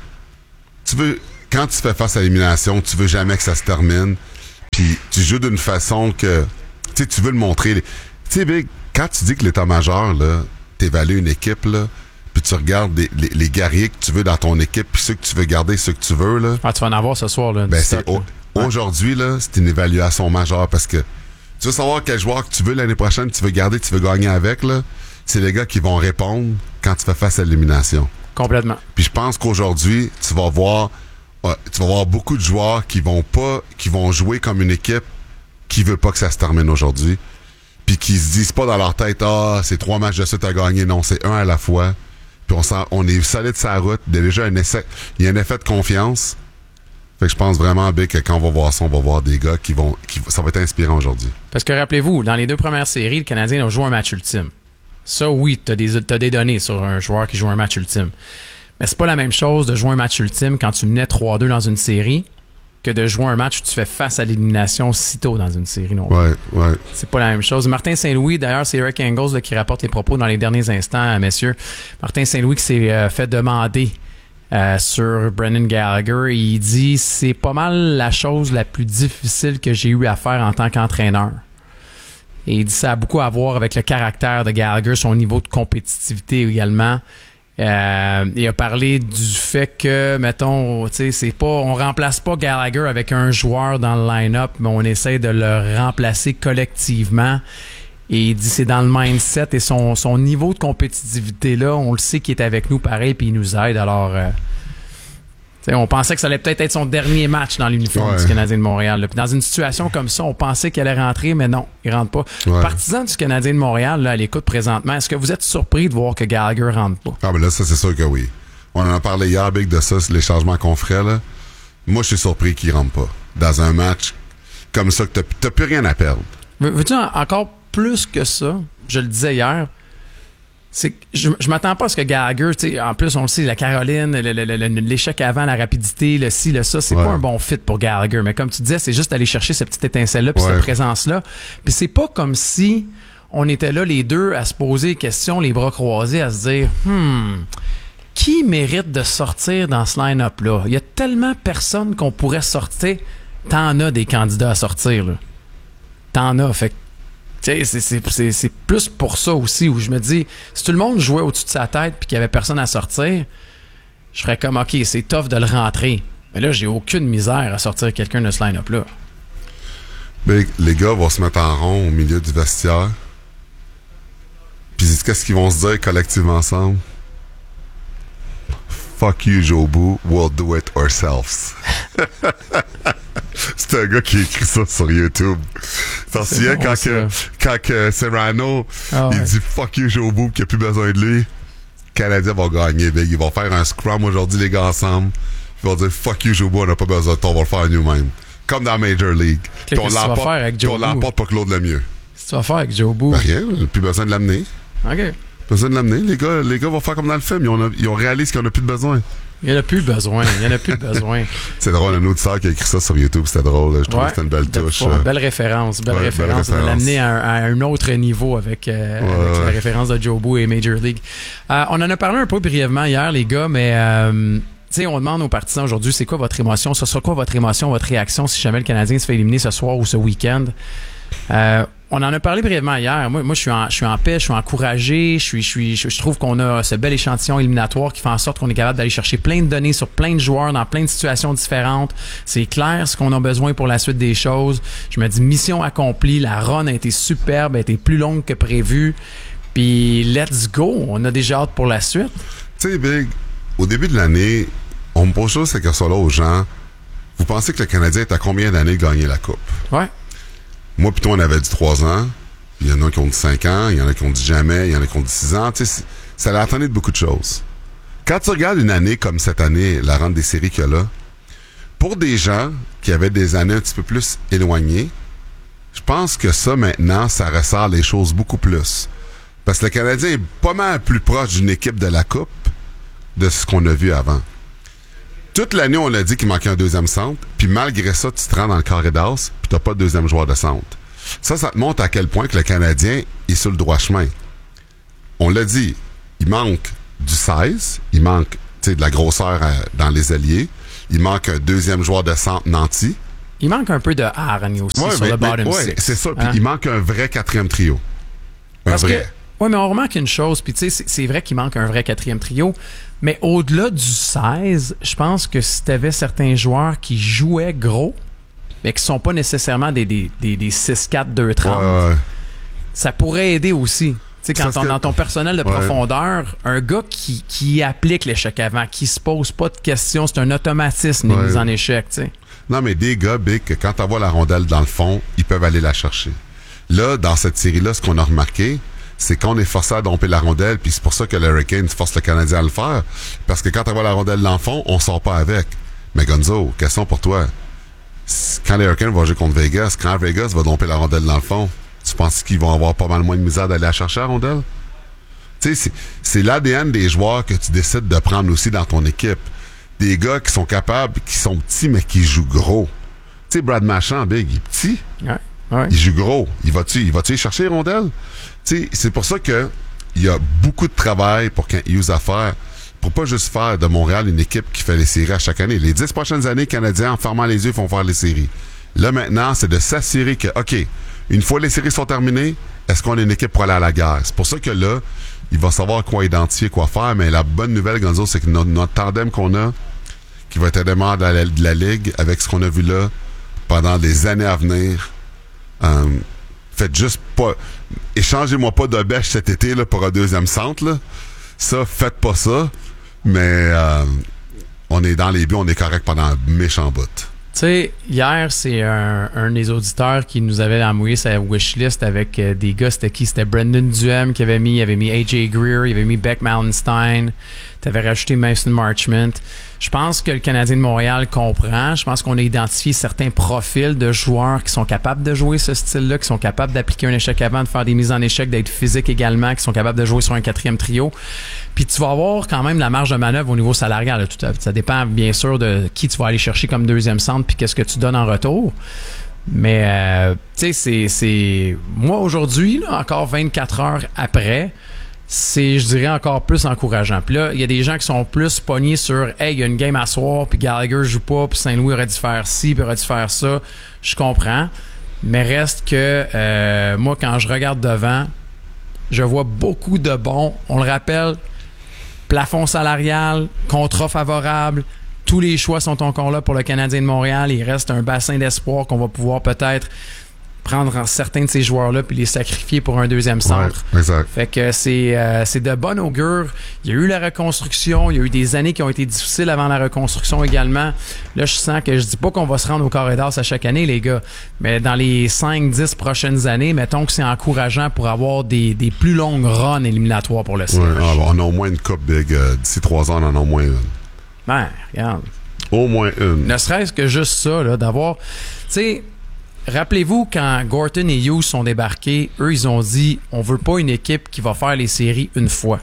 [SPEAKER 3] Quand tu fais face à l'élimination, tu veux jamais que ça se termine. Puis tu joues d'une façon que tu veux le montrer. Tu sais, Big, quand tu dis que l'état-major, là, t'évalues une équipe, là, puis tu regardes les guerriers que tu veux dans ton équipe, puis ceux que tu veux garder, ceux que tu veux, là.
[SPEAKER 4] Ah, tu vas en avoir ce soir, là.
[SPEAKER 3] Ben, aujourd'hui, là, c'est une évaluation majeure parce que tu veux savoir quel joueur que tu veux l'année prochaine, tu veux garder, tu veux gagner avec, là. C'est les gars qui vont répondre quand tu fais face à l'élimination.
[SPEAKER 4] Complètement.
[SPEAKER 3] Puis je pense qu'aujourd'hui, tu vas voir beaucoup de joueurs qui vont jouer comme une équipe qui veut pas que ça se termine aujourd'hui. Puis qui se disent pas dans leur tête, c'est 3 matchs de suite à gagner. Non, c'est un à la fois. Puis on est solide sur la route. Il y a déjà il y a un effet de confiance. Fait que je pense vraiment, Big, que quand on va voir ça, on va voir des gars ça va être inspirant aujourd'hui.
[SPEAKER 4] Parce que rappelez-vous, dans les 2 premières séries, le Canadien a joué un match ultime. Ça, oui, t'as des données sur un joueur qui joue un match ultime. Mais c'est pas la même chose de jouer un match ultime quand tu menais 3-2 dans une série que de jouer un match où tu fais face à l'élimination si tôt dans une série. Non?
[SPEAKER 3] Ouais.
[SPEAKER 4] C'est pas la même chose. Martin Saint-Louis, d'ailleurs, c'est Eric Engels là, qui rapporte les propos dans les derniers instants, messieurs. Martin Saint-Louis qui s'est fait demander sur Brendan Gallagher. Il dit « C'est pas mal la chose la plus difficile que j'ai eu à faire en tant qu'entraîneur. » Et il dit ça a beaucoup à voir avec le caractère de Gallagher, son niveau de compétitivité également. Il a parlé du fait que, mettons, tu sais, c'est pas, on remplace pas Gallagher avec un joueur dans le line-up, mais on essaie de le remplacer collectivement. Et il dit c'est dans le mindset et son niveau de compétitivité là, on le sait qu'il est avec nous pareil, puis il nous aide. Alors, on pensait que ça allait peut-être être son dernier match dans l'uniforme du Canadien de Montréal. Puis dans une situation comme ça, on pensait qu'il allait rentrer, mais non, il rentre pas.
[SPEAKER 3] Ouais.
[SPEAKER 4] Partisan du Canadien de Montréal, là, à l'écoute présentement, est-ce que vous êtes surpris de voir que Gallagher rentre pas?
[SPEAKER 3] Ah, ben là, ça, c'est sûr que oui. On en a parlé hier, Big, de ça, les changements qu'on ferait, là. Moi, je suis surpris qu'il rentre pas. Dans un match comme ça, que t'as plus rien à perdre.
[SPEAKER 4] Veux-tu encore plus que ça? Je le disais hier. C'est que je m'attends pas à ce que Gallagher, tu sais, en plus, on le sait, la Caroline, l'échec avant, la rapidité, le ci, le ça, c'est pas un bon fit pour Gallagher. Mais comme tu disais, c'est juste aller chercher cette petite étincelle-là puis cette présence-là. Puis c'est pas comme si on était là, les deux, à se poser des questions, les bras croisés, à se dire, qui mérite de sortir dans ce line-up-là? Il y a tellement personne qu'on pourrait sortir. T'en as des candidats à sortir, là. T'en as. Fait que c'est plus pour ça aussi où je me dis, si tout le monde jouait au-dessus de sa tête puis qu'il y avait personne à sortir, je serais comme, OK, c'est tough de le rentrer. Mais là, j'ai aucune misère à sortir quelqu'un de ce line-up-là.
[SPEAKER 3] Big, les gars vont se mettre en rond au milieu du vestiaire. Puis qu'est-ce qu'ils vont se dire collectivement ensemble? Fuck you, Jobu, we'll do it ourselves. C'est un gars qui écrit ça sur YouTube. Parce que quand Serrano il dit fuck you, Jobu, qu'il n'y a plus besoin de lui, Canadien va gagner. Big. Ils vont faire un scrum aujourd'hui, les gars, ensemble. Ils vont dire fuck you, Jobu, on n'a pas besoin de toi, on va le faire nous-mêmes. Comme dans Major League.
[SPEAKER 4] Puis on l'emporte
[SPEAKER 3] pour Claude Lemieux.
[SPEAKER 4] Qu'est-ce que tu vas faire avec Jobu?
[SPEAKER 3] Ben rien, plus besoin de l'amener.
[SPEAKER 4] OK.
[SPEAKER 3] Besoin de l'amener. Les gars vont faire comme dans le film. Ils ont réalisé qu'on n'a plus de besoin.
[SPEAKER 4] Il n'y en a plus besoin.
[SPEAKER 3] C'est drôle, un auditeur qui a écrit ça sur YouTube, c'était drôle. Je trouve que c'était une belle touche.
[SPEAKER 4] Belle référence. Belle référence. On l'a amené à un autre niveau avec la référence de Jobu et Major League. On en a parlé un peu brièvement hier, les gars, mais tu sais, on demande aux partisans aujourd'hui, c'est quoi votre émotion? Ce sera quoi votre émotion, votre réaction si jamais le Canadien se fait éliminer ce soir ou ce week-end? On en a parlé brièvement hier. Moi, je suis en paix, je suis encouragé. Je trouve qu'on a ce bel échantillon éliminatoire qui fait en sorte qu'on est capable d'aller chercher plein de données sur plein de joueurs dans plein de situations différentes. C'est clair ce qu'on a besoin pour la suite des choses. Je me dis mission accomplie. La run a été superbe, a été plus longue que prévu. Puis let's go. On a déjà hâte pour la suite.
[SPEAKER 3] Tu sais, Big, au début de l'année, on me pose juste cette question-là aux gens. Vous pensez que le Canadien est à combien d'années de gagner la Coupe?
[SPEAKER 4] Ouais.
[SPEAKER 3] Moi, plutôt, on avait dit 3 ans. Il y en a qui ont dit 5 ans. Il y en a qui ont dit jamais. Il y en a qui ont dit 6 ans. Tu sais, ça l'a attendu de beaucoup de choses. Quand tu regardes une année comme cette année, la rente des séries qu'il y a là, pour des gens qui avaient des années un petit peu plus éloignées, je pense que ça, maintenant, ça ressort les choses beaucoup plus. Parce que le Canadien est pas mal plus proche d'une équipe de la Coupe de ce qu'on a vu avant. Toute l'année, on a dit qu'il manquait un deuxième centre, puis malgré ça, tu te rends dans le carré d'as, puis t'as pas de deuxième joueur de centre. Ça te montre à quel point que le Canadien est sur le droit chemin. On l'a dit, il manque du 16, il manque de la grosseur dans les ailiers, il manque un deuxième joueur de centre nanti.
[SPEAKER 4] Il manque un peu de hargne aussi sur le bottom six.
[SPEAKER 3] C'est ça, puis il manque un vrai quatrième trio.
[SPEAKER 4] Oui, mais on remarque une chose, puis tu sais, c'est vrai qu'il manque un vrai quatrième trio, mais au-delà du 16, je pense que si tu avais certains joueurs qui jouaient gros, mais qui sont pas nécessairement des 6-4, 2-30, ça pourrait aider aussi. Tu sais, quand dans ton personnel de profondeur, un gars qui applique l'échec avant, qui se pose pas de questions, c'est un automatisme, les mises en échec, tu sais.
[SPEAKER 3] Non, mais des gars, Big, que quand t'envoies la rondelle dans le fond, ils peuvent aller la chercher. Là, dans cette série-là, ce qu'on a remarqué, c'est qu'on est forcé à domper la rondelle, puis c'est pour ça que le Hurricane force le Canadien à le faire. Parce que quand t'envoies la rondelle dans le fond, on sort pas avec. Mais Gonzo, question pour toi. Quand les Hurricanes vont jouer contre Vegas, quand Vegas va domper la rondelle dans le fond, tu penses qu'ils vont avoir pas mal moins de misère d'aller la chercher, la rondelle? Tu sais, c'est l'ADN des joueurs que tu décides de prendre aussi dans ton équipe. Des gars qui sont capables, qui sont petits, mais qui jouent gros. Tu sais, Brad Marchand, Big, il est petit.
[SPEAKER 4] Ouais.
[SPEAKER 3] Il joue gros. Il va-tu aller chercher les rondelles? Tu sais, c'est pour ça que il y a beaucoup de travail pour Kent Hughes à faire, pour pas juste faire de Montréal une équipe qui fait les séries à chaque année. Les 10 prochaines années, les Canadiens, en fermant les yeux, font faire les séries. Là, maintenant, c'est de s'assurer que, OK, une fois les séries sont terminées, est-ce qu'on est une équipe pour aller à la guerre? C'est pour ça que là, il va savoir quoi identifier, quoi faire, mais la bonne nouvelle, Gonzo, c'est que notre tandem qu'on a, qui va être élément de la Ligue, avec ce qu'on a vu là, pendant des années à venir, faites juste pas... Échangez-moi pas de bêche cet été là, pour un deuxième centre. Là. Ça, faites pas ça. Mais on est dans les buts, on est correct pendant un méchant bout.
[SPEAKER 4] Tu sais, hier, c'est un des auditeurs qui nous avait envoyé sa wishlist avec des gars. C'était qui? C'était Brendan Duhem qui avait mis. Il avait mis AJ Greer, il avait mis Beck Mallenstein. T'avais rajouté Mason Marchment. Je pense que le Canadien de Montréal comprend. Je pense qu'on a identifié certains profils de joueurs qui sont capables de jouer ce style-là, qui sont capables d'appliquer un échec avant, de faire des mises en échec, d'être physique également, qui sont capables de jouer sur un quatrième trio. Puis tu vas avoir quand même la marge de manœuvre au niveau salarial. Ça dépend bien sûr de qui tu vas aller chercher comme deuxième centre puis qu'est-ce que tu donnes en retour. Mais tu sais, c'est moi aujourd'hui, là, encore 24 heures après, c'est, je dirais, encore plus encourageant. Puis là, il y a des gens qui sont plus pognés sur « Hey, il y a une game à soir, puis Gallagher joue pas, puis Saint-Louis aurait dû faire ci, puis aurait dû faire ça. » Je comprends. Mais reste que, moi, quand je regarde devant, je vois beaucoup de bons. On le rappelle, plafond salarial, contrat favorable, tous les choix sont encore là pour le Canadien de Montréal. Il reste un bassin d'espoir qu'on va pouvoir peut-être prendre certains de ces joueurs-là puis les sacrifier pour un deuxième centre.
[SPEAKER 3] Ouais, exact.
[SPEAKER 4] Fait que c'est de bon augure. Il y a eu la reconstruction. Il y a eu des années qui ont été difficiles avant la reconstruction également. Là, je sens que je dis pas qu'on va se rendre au carré d'as à chaque année, les gars. Mais dans les 5-10 prochaines années, mettons que c'est encourageant pour avoir des plus longues runs éliminatoires pour le siège.
[SPEAKER 3] Ouais, on a au moins une coupe, Big. D'ici 3 ans, on en a au moins une.
[SPEAKER 4] Ben, regarde.
[SPEAKER 3] Au moins une.
[SPEAKER 4] Ne serait-ce que juste ça, là, d'avoir... Tu sais... Rappelez-vous, quand Gorton et Hughes sont débarqués, eux, ils ont dit « On veut pas une équipe qui va faire les séries une fois.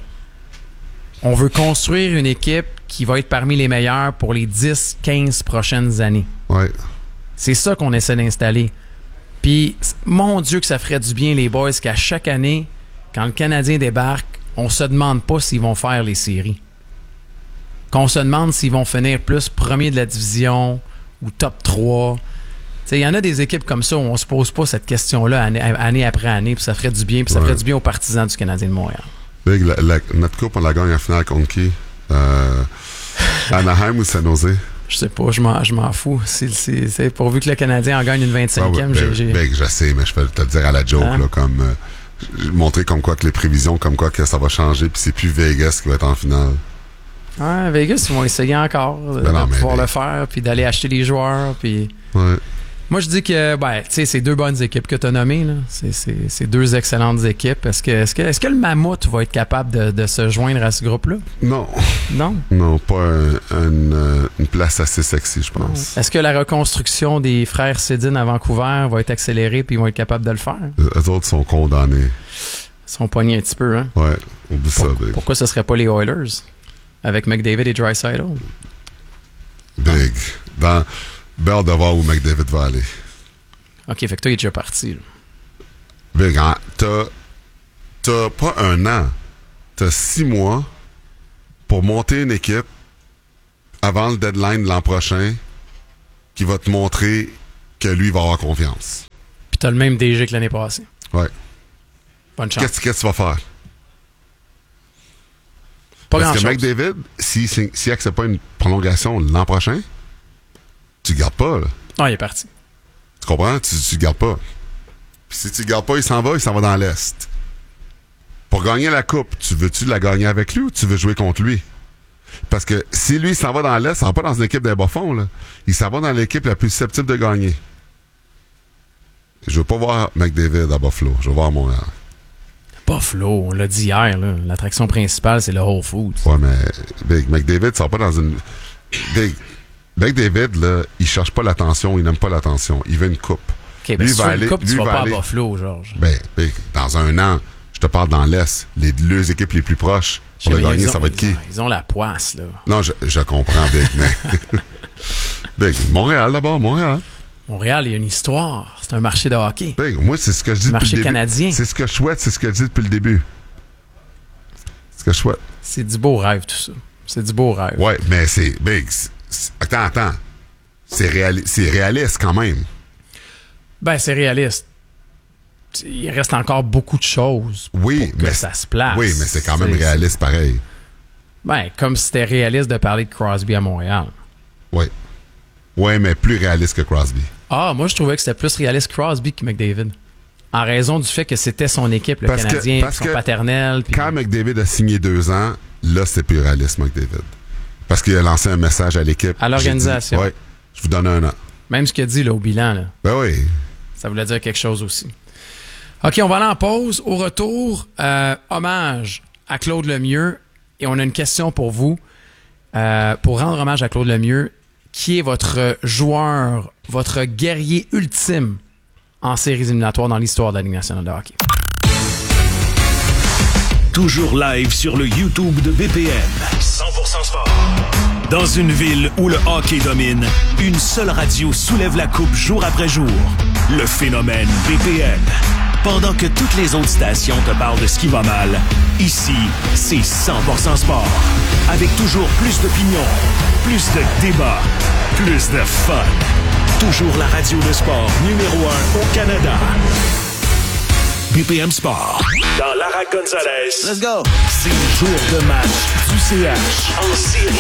[SPEAKER 4] On veut construire une équipe qui va être parmi les meilleures pour les 10-15 prochaines années. »
[SPEAKER 3] Ouais.
[SPEAKER 4] C'est ça qu'on essaie d'installer. Puis, mon Dieu que ça ferait du bien, les boys, qu'à chaque année, quand le Canadien débarque, on se demande pas s'ils vont faire les séries. Qu'on se demande s'ils vont finir plus premier de la division ou top 3. Il y en a des équipes comme ça où on se pose pas cette question-là année après année, puis ça ferait du bien, puis ça ferait du bien aux partisans du Canadien de Montréal.
[SPEAKER 3] Big, notre coupe, on la gagne en finale contre qui? Anaheim ou San Jose?
[SPEAKER 4] Je sais pas, je m'en fous. C'est pourvu que le Canadien en gagne une 25e.
[SPEAKER 3] Big, je sais, mais je peux te le dire à la joke, là, comme montrer comme quoi que les prévisions, comme quoi que ça va changer, puis c'est plus Vegas qui va être en finale.
[SPEAKER 4] Ouais, Vegas, ils vont essayer encore de pouvoir le faire, puis d'aller acheter les joueurs, puis...
[SPEAKER 3] Ouais.
[SPEAKER 4] Moi, je dis que, tu sais, c'est deux bonnes équipes que tu as nommées, là. C'est deux excellentes équipes. Est-ce que le Mammouth va être capable de se joindre à ce groupe-là?
[SPEAKER 3] Non.
[SPEAKER 4] Non?
[SPEAKER 3] Non, pas une place assez sexy, je pense.
[SPEAKER 4] Est-ce que la reconstruction des frères Sedin à Vancouver va être accélérée puis ils vont être capables de le faire?
[SPEAKER 3] Eux autres sont condamnés.
[SPEAKER 4] Ils sont pognés un petit peu, hein?
[SPEAKER 3] Ouais, oublie ça, Big.
[SPEAKER 4] Pourquoi ce serait pas les Oilers? Avec McDavid et Draisaitl?
[SPEAKER 3] Big. Belle de voir où McDavid va aller.
[SPEAKER 4] OK, fait que toi, il est déjà parti, là.
[SPEAKER 3] Big, hein? T'as pas un an. T'as 6 mois pour monter une équipe avant le deadline de l'an prochain qui va te montrer que lui va avoir confiance.
[SPEAKER 4] Puis t'as le même DG que l'année passée.
[SPEAKER 3] Ouais.
[SPEAKER 4] Bonne chance.
[SPEAKER 3] Qu'est-ce que tu vas faire?
[SPEAKER 4] Pas
[SPEAKER 3] Parce que
[SPEAKER 4] grand-chose.
[SPEAKER 3] McDavid, s'il accepte pas une prolongation l'an prochain, tu le gardes pas, là.
[SPEAKER 4] Non, il est parti.
[SPEAKER 3] Tu comprends? Tu le gardes pas. Puis si tu le gardes pas, il s'en va dans l'Est. Pour gagner la coupe, tu veux-tu la gagner avec lui ou tu veux jouer contre lui? Parce que si lui s'en va dans l'Est, il s'en va pas dans une équipe des bas-fonds, là. Il s'en va dans l'équipe la plus susceptible de gagner. Je veux pas voir McDavid à Buffalo. Je veux voir Montréal.
[SPEAKER 4] Buffalo, on l'a dit hier, là. L'attraction principale, c'est le Whole Foods.
[SPEAKER 3] Ouais, mais Big, McDavid sort pas dans une... Big, McDavid, là, il cherche pas l'attention, il n'aime pas l'attention. Il veut une coupe.
[SPEAKER 4] OK, ben si tu veux une coupe, tu vas pas à Buffalo, Georges.
[SPEAKER 3] Ben, Big, dans un an, je te parle dans l'Est, les deux équipes les plus proches pour le gagner, ça va être qui?
[SPEAKER 4] Ils ont la poisse, là.
[SPEAKER 3] Non, je comprends, Big, mais... Big, Montréal, d'abord, Montréal.
[SPEAKER 4] Montréal, il y a une histoire. C'est un marché de hockey.
[SPEAKER 3] Big, moi, c'est ce que je dis
[SPEAKER 4] Marché
[SPEAKER 3] depuis le début.
[SPEAKER 4] canadien.
[SPEAKER 3] C'est ce que je souhaite, c'est ce que je dis depuis le début. C'est ce que je souhaite.
[SPEAKER 4] C'est du beau rêve, tout ça. C'est du beau rêve.
[SPEAKER 3] Ouais, mais c'est... Big, attends. C'est réaliste quand même.
[SPEAKER 4] Ben, c'est réaliste. Il reste encore beaucoup de choses
[SPEAKER 3] Oui,
[SPEAKER 4] pour que ça se place.
[SPEAKER 3] Oui, mais c'est quand même réaliste pareil.
[SPEAKER 4] Ben, comme si c'était réaliste de parler de Crosby à Montréal.
[SPEAKER 3] Oui. Oui, mais plus réaliste que Crosby.
[SPEAKER 4] Ah, moi, je trouvais que c'était plus réaliste Crosby que McDavid. En raison du fait que c'était son équipe, le Canadien, son paternel. Puis...
[SPEAKER 3] Quand McDavid a signé 2 ans, là, c'est plus réaliste, McDavid. Parce qu'il a lancé un message à l'équipe.
[SPEAKER 4] À l'organisation.
[SPEAKER 3] Oui, je vous donne 1 an.
[SPEAKER 4] Même ce qu'il a dit là, au bilan, là.
[SPEAKER 3] Ben oui.
[SPEAKER 4] Ça voulait dire quelque chose aussi. OK, on va aller en pause. Au retour, hommage à Claude Lemieux. Et on a une question pour vous. Pour rendre hommage à Claude Lemieux, qui est votre joueur, votre guerrier ultime en séries éliminatoires dans l'histoire de la Ligue nationale de hockey?
[SPEAKER 1] Toujours live sur le YouTube de BPM. 100% sport. Dans une ville où le hockey domine, une seule radio soulève la coupe jour après jour. Le phénomène BPM. Pendant que toutes les autres stations te parlent de ce qui va mal, ici, c'est 100% sport. Avec toujours plus d'opinions, plus de débats, plus de fun. Toujours la radio de sport numéro 1 au Canada. BPM Sport. Dans Lara Gonzalez.
[SPEAKER 2] Let's go.
[SPEAKER 1] C'est le jour de match du CH en série.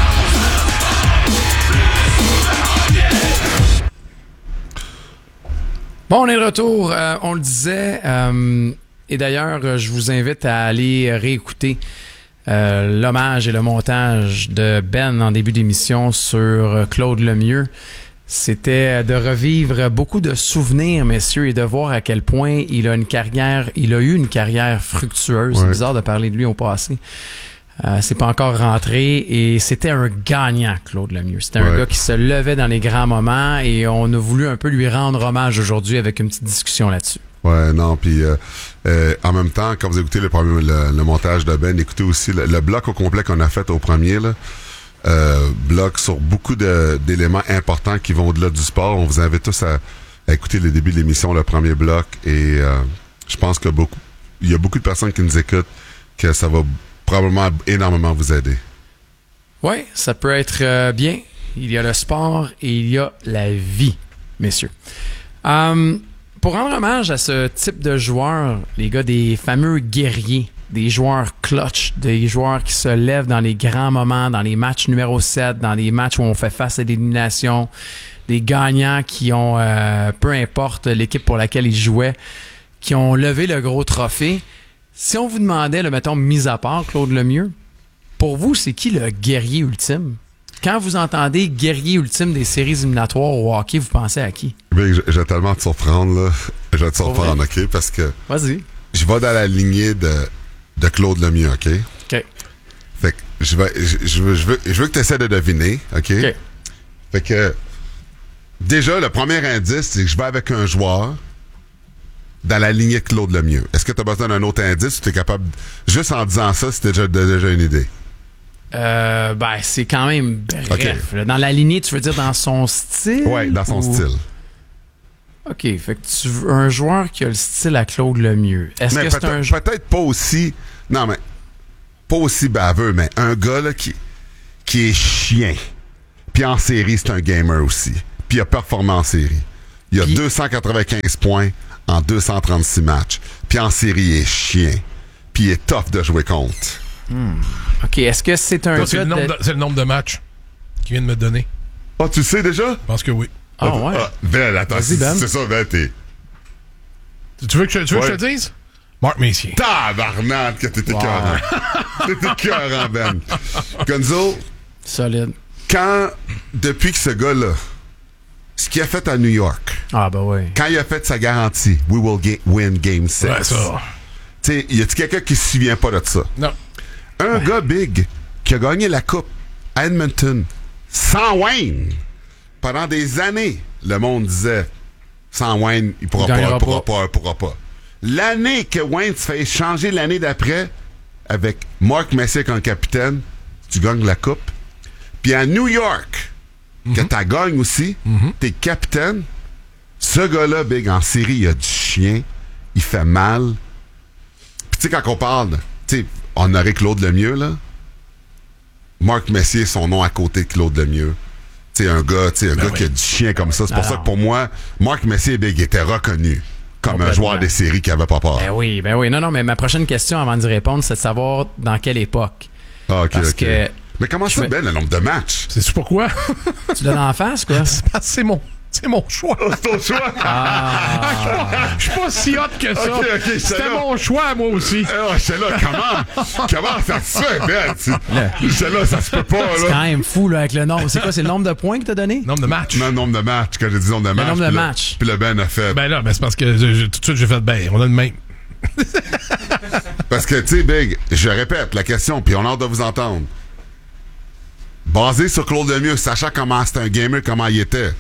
[SPEAKER 4] Bon, on est de retour. On le disait. Et d'ailleurs, je vous invite à aller réécouter l'hommage et le montage de Ben en début d'émission sur Claude Lemieux. C'était de revivre beaucoup de souvenirs, messieurs, et de voir à quel point il a eu une carrière fructueuse. Ouais. C'est bizarre de parler de lui au passé. C'est pas encore rentré et c'était un gagnant, Claude Lemieux. C'était un gars qui se levait dans les grands moments et on a voulu un peu lui rendre hommage aujourd'hui avec une petite discussion là-dessus.
[SPEAKER 3] Ouais, non, puis en même temps, quand vous écoutez le montage de Ben, écoutez aussi le bloc au complet qu'on a fait au premier, là. Bloc sur beaucoup d'éléments importants qui vont au-delà du sport. On vous invite tous à écouter le début de l'émission, le premier bloc, et je pense que il y a beaucoup de personnes qui nous écoutent, que ça va probablement énormément vous aider.
[SPEAKER 4] Oui, ça peut être bien. Il y a le sport et il y a la vie, messieurs. Pour rendre hommage à ce type de joueurs, les gars, des fameux guerriers, des joueurs clutch, des joueurs qui se lèvent dans les grands moments, dans les matchs numéro 7, dans les matchs où on fait face à l'élimination, des gagnants qui ont, peu importe l'équipe pour laquelle ils jouaient, qui ont levé le gros trophée. Si on vous demandait, mettons, mis à part Claude Lemieux, pour vous, c'est qui le guerrier ultime? quand vous entendez guerrier ultime des séries éliminatoires au hockey, vous pensez à qui?
[SPEAKER 3] Big, je vais tellement te surprendre, là. Je vais te surprendre, OK? Parce que
[SPEAKER 4] Vas-y.
[SPEAKER 3] je vais dans la lignée de Claude Lemieux, OK?
[SPEAKER 4] OK.
[SPEAKER 3] Fait que je veux que tu essaies de deviner, OK?
[SPEAKER 4] OK.
[SPEAKER 3] Fait que déjà, le premier indice, c'est que je vais avec un joueur dans la lignée de Claude Lemieux. Est-ce que tu as besoin d'un autre indice ou tu es capable, juste en disant ça, c'était déjà une idée?
[SPEAKER 4] C'est quand même bref.
[SPEAKER 3] OK.
[SPEAKER 4] Là. Dans la lignée, tu veux dire dans son style?
[SPEAKER 3] Oui, dans son style.
[SPEAKER 4] OK, fait que tu veux un joueur qui a le style à Claude Lemieux. Est-ce
[SPEAKER 3] Mais
[SPEAKER 4] que c'est un joueur...
[SPEAKER 3] peut-être pas aussi... Non, mais pas aussi baveux, mais un gars là, qui est chien. Puis en série, c'est un gamer aussi. Puis il a performé en série. Il a 295 points en 236 matchs. Puis en série, il est chien. Puis il est tough de jouer contre.
[SPEAKER 4] OK, est-ce que c'est un
[SPEAKER 5] C'est
[SPEAKER 4] gars
[SPEAKER 5] le nombre de matchs qu'il vient de me donner.
[SPEAKER 3] Ah, tu le sais déjà?
[SPEAKER 5] Je pense que oui.
[SPEAKER 4] Ah ouais?
[SPEAKER 3] Ben, attends,
[SPEAKER 4] Vas-y, Ben.
[SPEAKER 3] c'est ça, Ben, t'es...
[SPEAKER 5] Tu veux que je te le dise? Marc Messier.
[SPEAKER 3] Tabarnak que t'es écœurant. T'es écœurant, Ben. Gonzo,
[SPEAKER 4] Solide.
[SPEAKER 3] depuis que ce gars-là, ce qu'il a fait à New York,
[SPEAKER 4] Ah ben oui.
[SPEAKER 3] quand il a fait sa garantie, we will win game 6.
[SPEAKER 5] Ouais, ça.
[SPEAKER 3] Tu sais, y a-tu quelqu'un qui se souvient pas de ça?
[SPEAKER 5] Non.
[SPEAKER 3] Un gars big qui a gagné la coupe à Edmonton sans Wayne. Pendant des années, le monde disait sans Wayne, il pourra pas. L'année que Wayne se fait échanger l'année d'après avec Mark Messier comme capitaine, tu gagnes la coupe. Puis à New York, que tu gagnes aussi, t'es capitaine. Ce gars-là, big, en série, il a du chien, il fait mal. Puis tu sais, quand on parle, tu sais, on aurait Claude Lemieux, là. Mark Messier, son nom à côté de Claude Lemieux. Tu sais, un gars qui a du chien comme ça. C'est pour ça que pour moi, Mark Messier, big, était reconnu comme un joueur des séries qui avait pas peur.
[SPEAKER 4] Ben oui. Non, mais ma prochaine question avant d'y répondre, c'est de savoir dans quelle époque.
[SPEAKER 3] Ah, OK,
[SPEAKER 4] Parce
[SPEAKER 3] OK.
[SPEAKER 4] que
[SPEAKER 3] Mais comment ça, Ben, le nombre de matchs?
[SPEAKER 5] C'est pourquoi?
[SPEAKER 4] tu l'as dans la face, quoi?
[SPEAKER 5] C'est mon choix.
[SPEAKER 3] C'est ton choix?
[SPEAKER 5] Je suis pas si hot que ça.
[SPEAKER 3] OK,
[SPEAKER 5] C'était mon choix, moi aussi.
[SPEAKER 3] J'étais là, comment ça se fait, Ben? J'étais là, ça se peut pas,
[SPEAKER 4] C'est
[SPEAKER 3] là.
[SPEAKER 4] quand même fou, là, avec le nombre. C'est quoi, c'est le nombre de points que t'as donné?
[SPEAKER 5] Nombre de matchs.
[SPEAKER 3] Non, le nombre de matchs. Quand j'ai dit nombre de matchs.
[SPEAKER 4] nombre de
[SPEAKER 3] puis
[SPEAKER 4] matchs.
[SPEAKER 3] Puis le Ben a fait.
[SPEAKER 5] Ben là, mais c'est parce que tout de suite, j'ai fait, on a le même.
[SPEAKER 3] Parce que, tu sais, Big, je répète la question, puis on a hâte de vous entendre. Basé sur Claude Lemieux, sachant comment c'était un gamer, comment il était.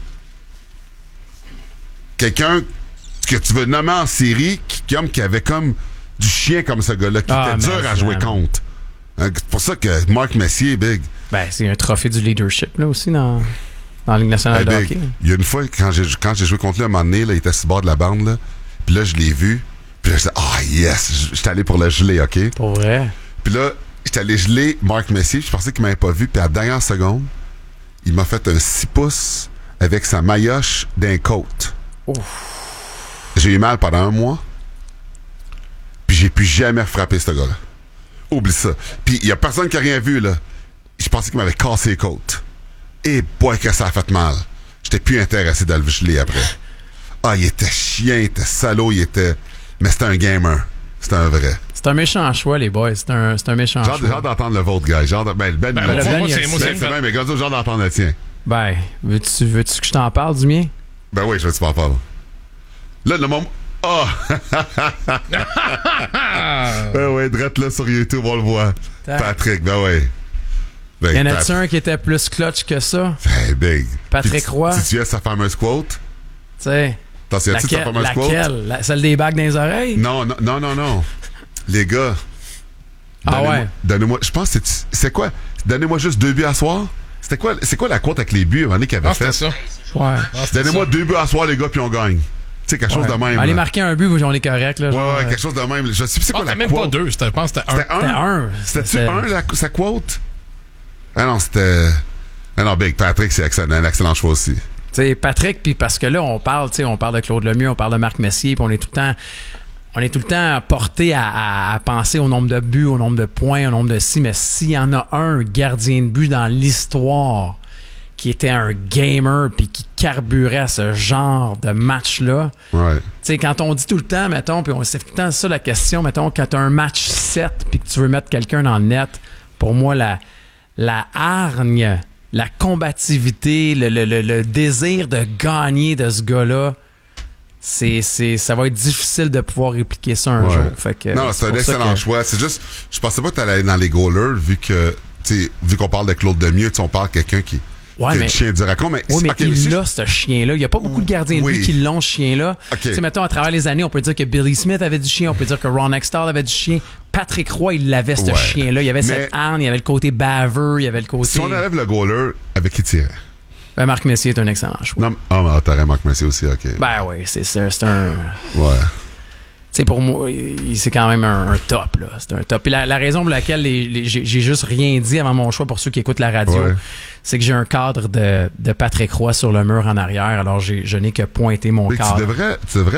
[SPEAKER 3] Quelqu'un que tu veux nommer en série qui avait comme du chien comme ce gars-là, qui était dur à jouer contre. C'est pour ça que Mark Messier, Big.
[SPEAKER 4] Ben, c'est un trophée du leadership, là, aussi, dans la Ligue nationale de hockey.
[SPEAKER 3] Il y a une fois, quand j'ai joué contre lui, à un moment donné, là, il était sur le bord de la bande, là, puis là, je l'ai vu, puis là, je disais, yes, j'étais allé pour le geler, OK?
[SPEAKER 4] Pour vrai?
[SPEAKER 3] Puis là, j'étais allé geler Mark Messier, je pensais qu'il m'avait pas vu, puis à la dernière seconde, il m'a fait un 6 pouces avec sa maillotche d'un côte. J'ai eu mal pendant 1 mois, puis j'ai plus jamais frappé ce gars-là. Oublie ça. Puis il y a personne qui a rien vu, là. Je pensais qu'il m'avait cassé les côtes. Et boy, que ça a fait mal. J'étais plus intéressé de le geler après. Ah, il était chien, il était salaud, mais c'était un gamer. C'était un vrai.
[SPEAKER 4] C'est un méchant choix, les boys. C'est un méchant choix.
[SPEAKER 3] Genre d'entendre le vôtre, gars. Ben, mais gars, genre d'entendre le tien.
[SPEAKER 4] Ben, veux-tu que je t'en parle du mien?
[SPEAKER 3] Ben oui, je vais te en parler. Là, le moment... Ah! Ben oui, drette là sur YouTube, on le voit. Patrick, ben oui. Ben,
[SPEAKER 4] y en a-tu un qui était plus clutch que ça?
[SPEAKER 3] Hey, big.
[SPEAKER 4] Patrick Roy.
[SPEAKER 3] Si tu as sa fameuse quote?
[SPEAKER 4] Tu sais.
[SPEAKER 3] T'en souviens-tu de sa fameuse quote?
[SPEAKER 4] Laquelle? Celle des bagues dans les oreilles?
[SPEAKER 3] Non. Les gars. Donnez-moi... Je pense que c'est quoi? Donnez-moi juste 2 buts à soir? C'est quoi la quote avec les buts, qu'il avait fait?
[SPEAKER 5] C'était ça.
[SPEAKER 4] Ouais.
[SPEAKER 3] Donnez-moi 2 buts à soir, les gars, puis on gagne. Tu sais, quelque chose de même.
[SPEAKER 4] Allez marquer un but, on est correct. Là,
[SPEAKER 3] ouais, quelque chose de même. Je sais plus c'est quoi la quote.
[SPEAKER 5] C'était même pas 2, je pense que c'était
[SPEAKER 3] 1. C'était 1, sa quote? Ah non, c'était... Ah non, Big, Patrick, c'est un excellent choix aussi.
[SPEAKER 4] Tu sais, Patrick, puis parce que là, on parle de Claude Lemieux, on parle de Marc Messier, puis on est tout le temps porté à penser au nombre de buts, au nombre de points, au nombre de si, mais s'il y en a un gardien de but dans l'histoire qui était un gamer puis qui carburait à ce genre de match-là.
[SPEAKER 3] Ouais.
[SPEAKER 4] Tu sais, quand on dit tout le temps, mettons, puis c'est tout le temps ça la question, mettons, quand tu as un match 7 puis que tu veux mettre quelqu'un dans le net, pour moi, la hargne la combativité, le désir de gagner de ce gars-là, ça va être difficile de pouvoir répliquer ça un jour. Fait que,
[SPEAKER 3] non, c'est un excellent choix. C'est juste, je pensais pas que t'allais aller dans les goalers, vu qu'on parle de Claude Lemieux, on parle de quelqu'un qui a le chien du racon. Mais
[SPEAKER 4] il a ce chien-là. Il y a pas beaucoup de gardiens de but qui l'ont, ce chien-là.
[SPEAKER 3] Okay.
[SPEAKER 4] Mettons, à travers les années, on peut dire que Billy Smith avait du chien, on peut dire que Ron Extall avait du chien. Patrick Roy, il avait ce chien-là. Il y avait cette âne, il y avait le côté baveux, il y avait le côté...
[SPEAKER 3] Si on enlève le goaler, avec qui tirait?
[SPEAKER 4] Ben, Marc Messier est un excellent choix.
[SPEAKER 3] Non, t'aurais Marc Messier aussi, OK.
[SPEAKER 4] Ben oui, c'est un...
[SPEAKER 3] Ouais.
[SPEAKER 4] Tu sais, pour moi, c'est quand même un top, là. C'est un top. Puis la raison pour laquelle j'ai juste rien dit avant mon choix pour ceux qui écoutent la radio, c'est que j'ai un cadre de Patrick Roy sur le mur en arrière, alors je n'ai que pointé mon cadre.
[SPEAKER 3] Tu devrais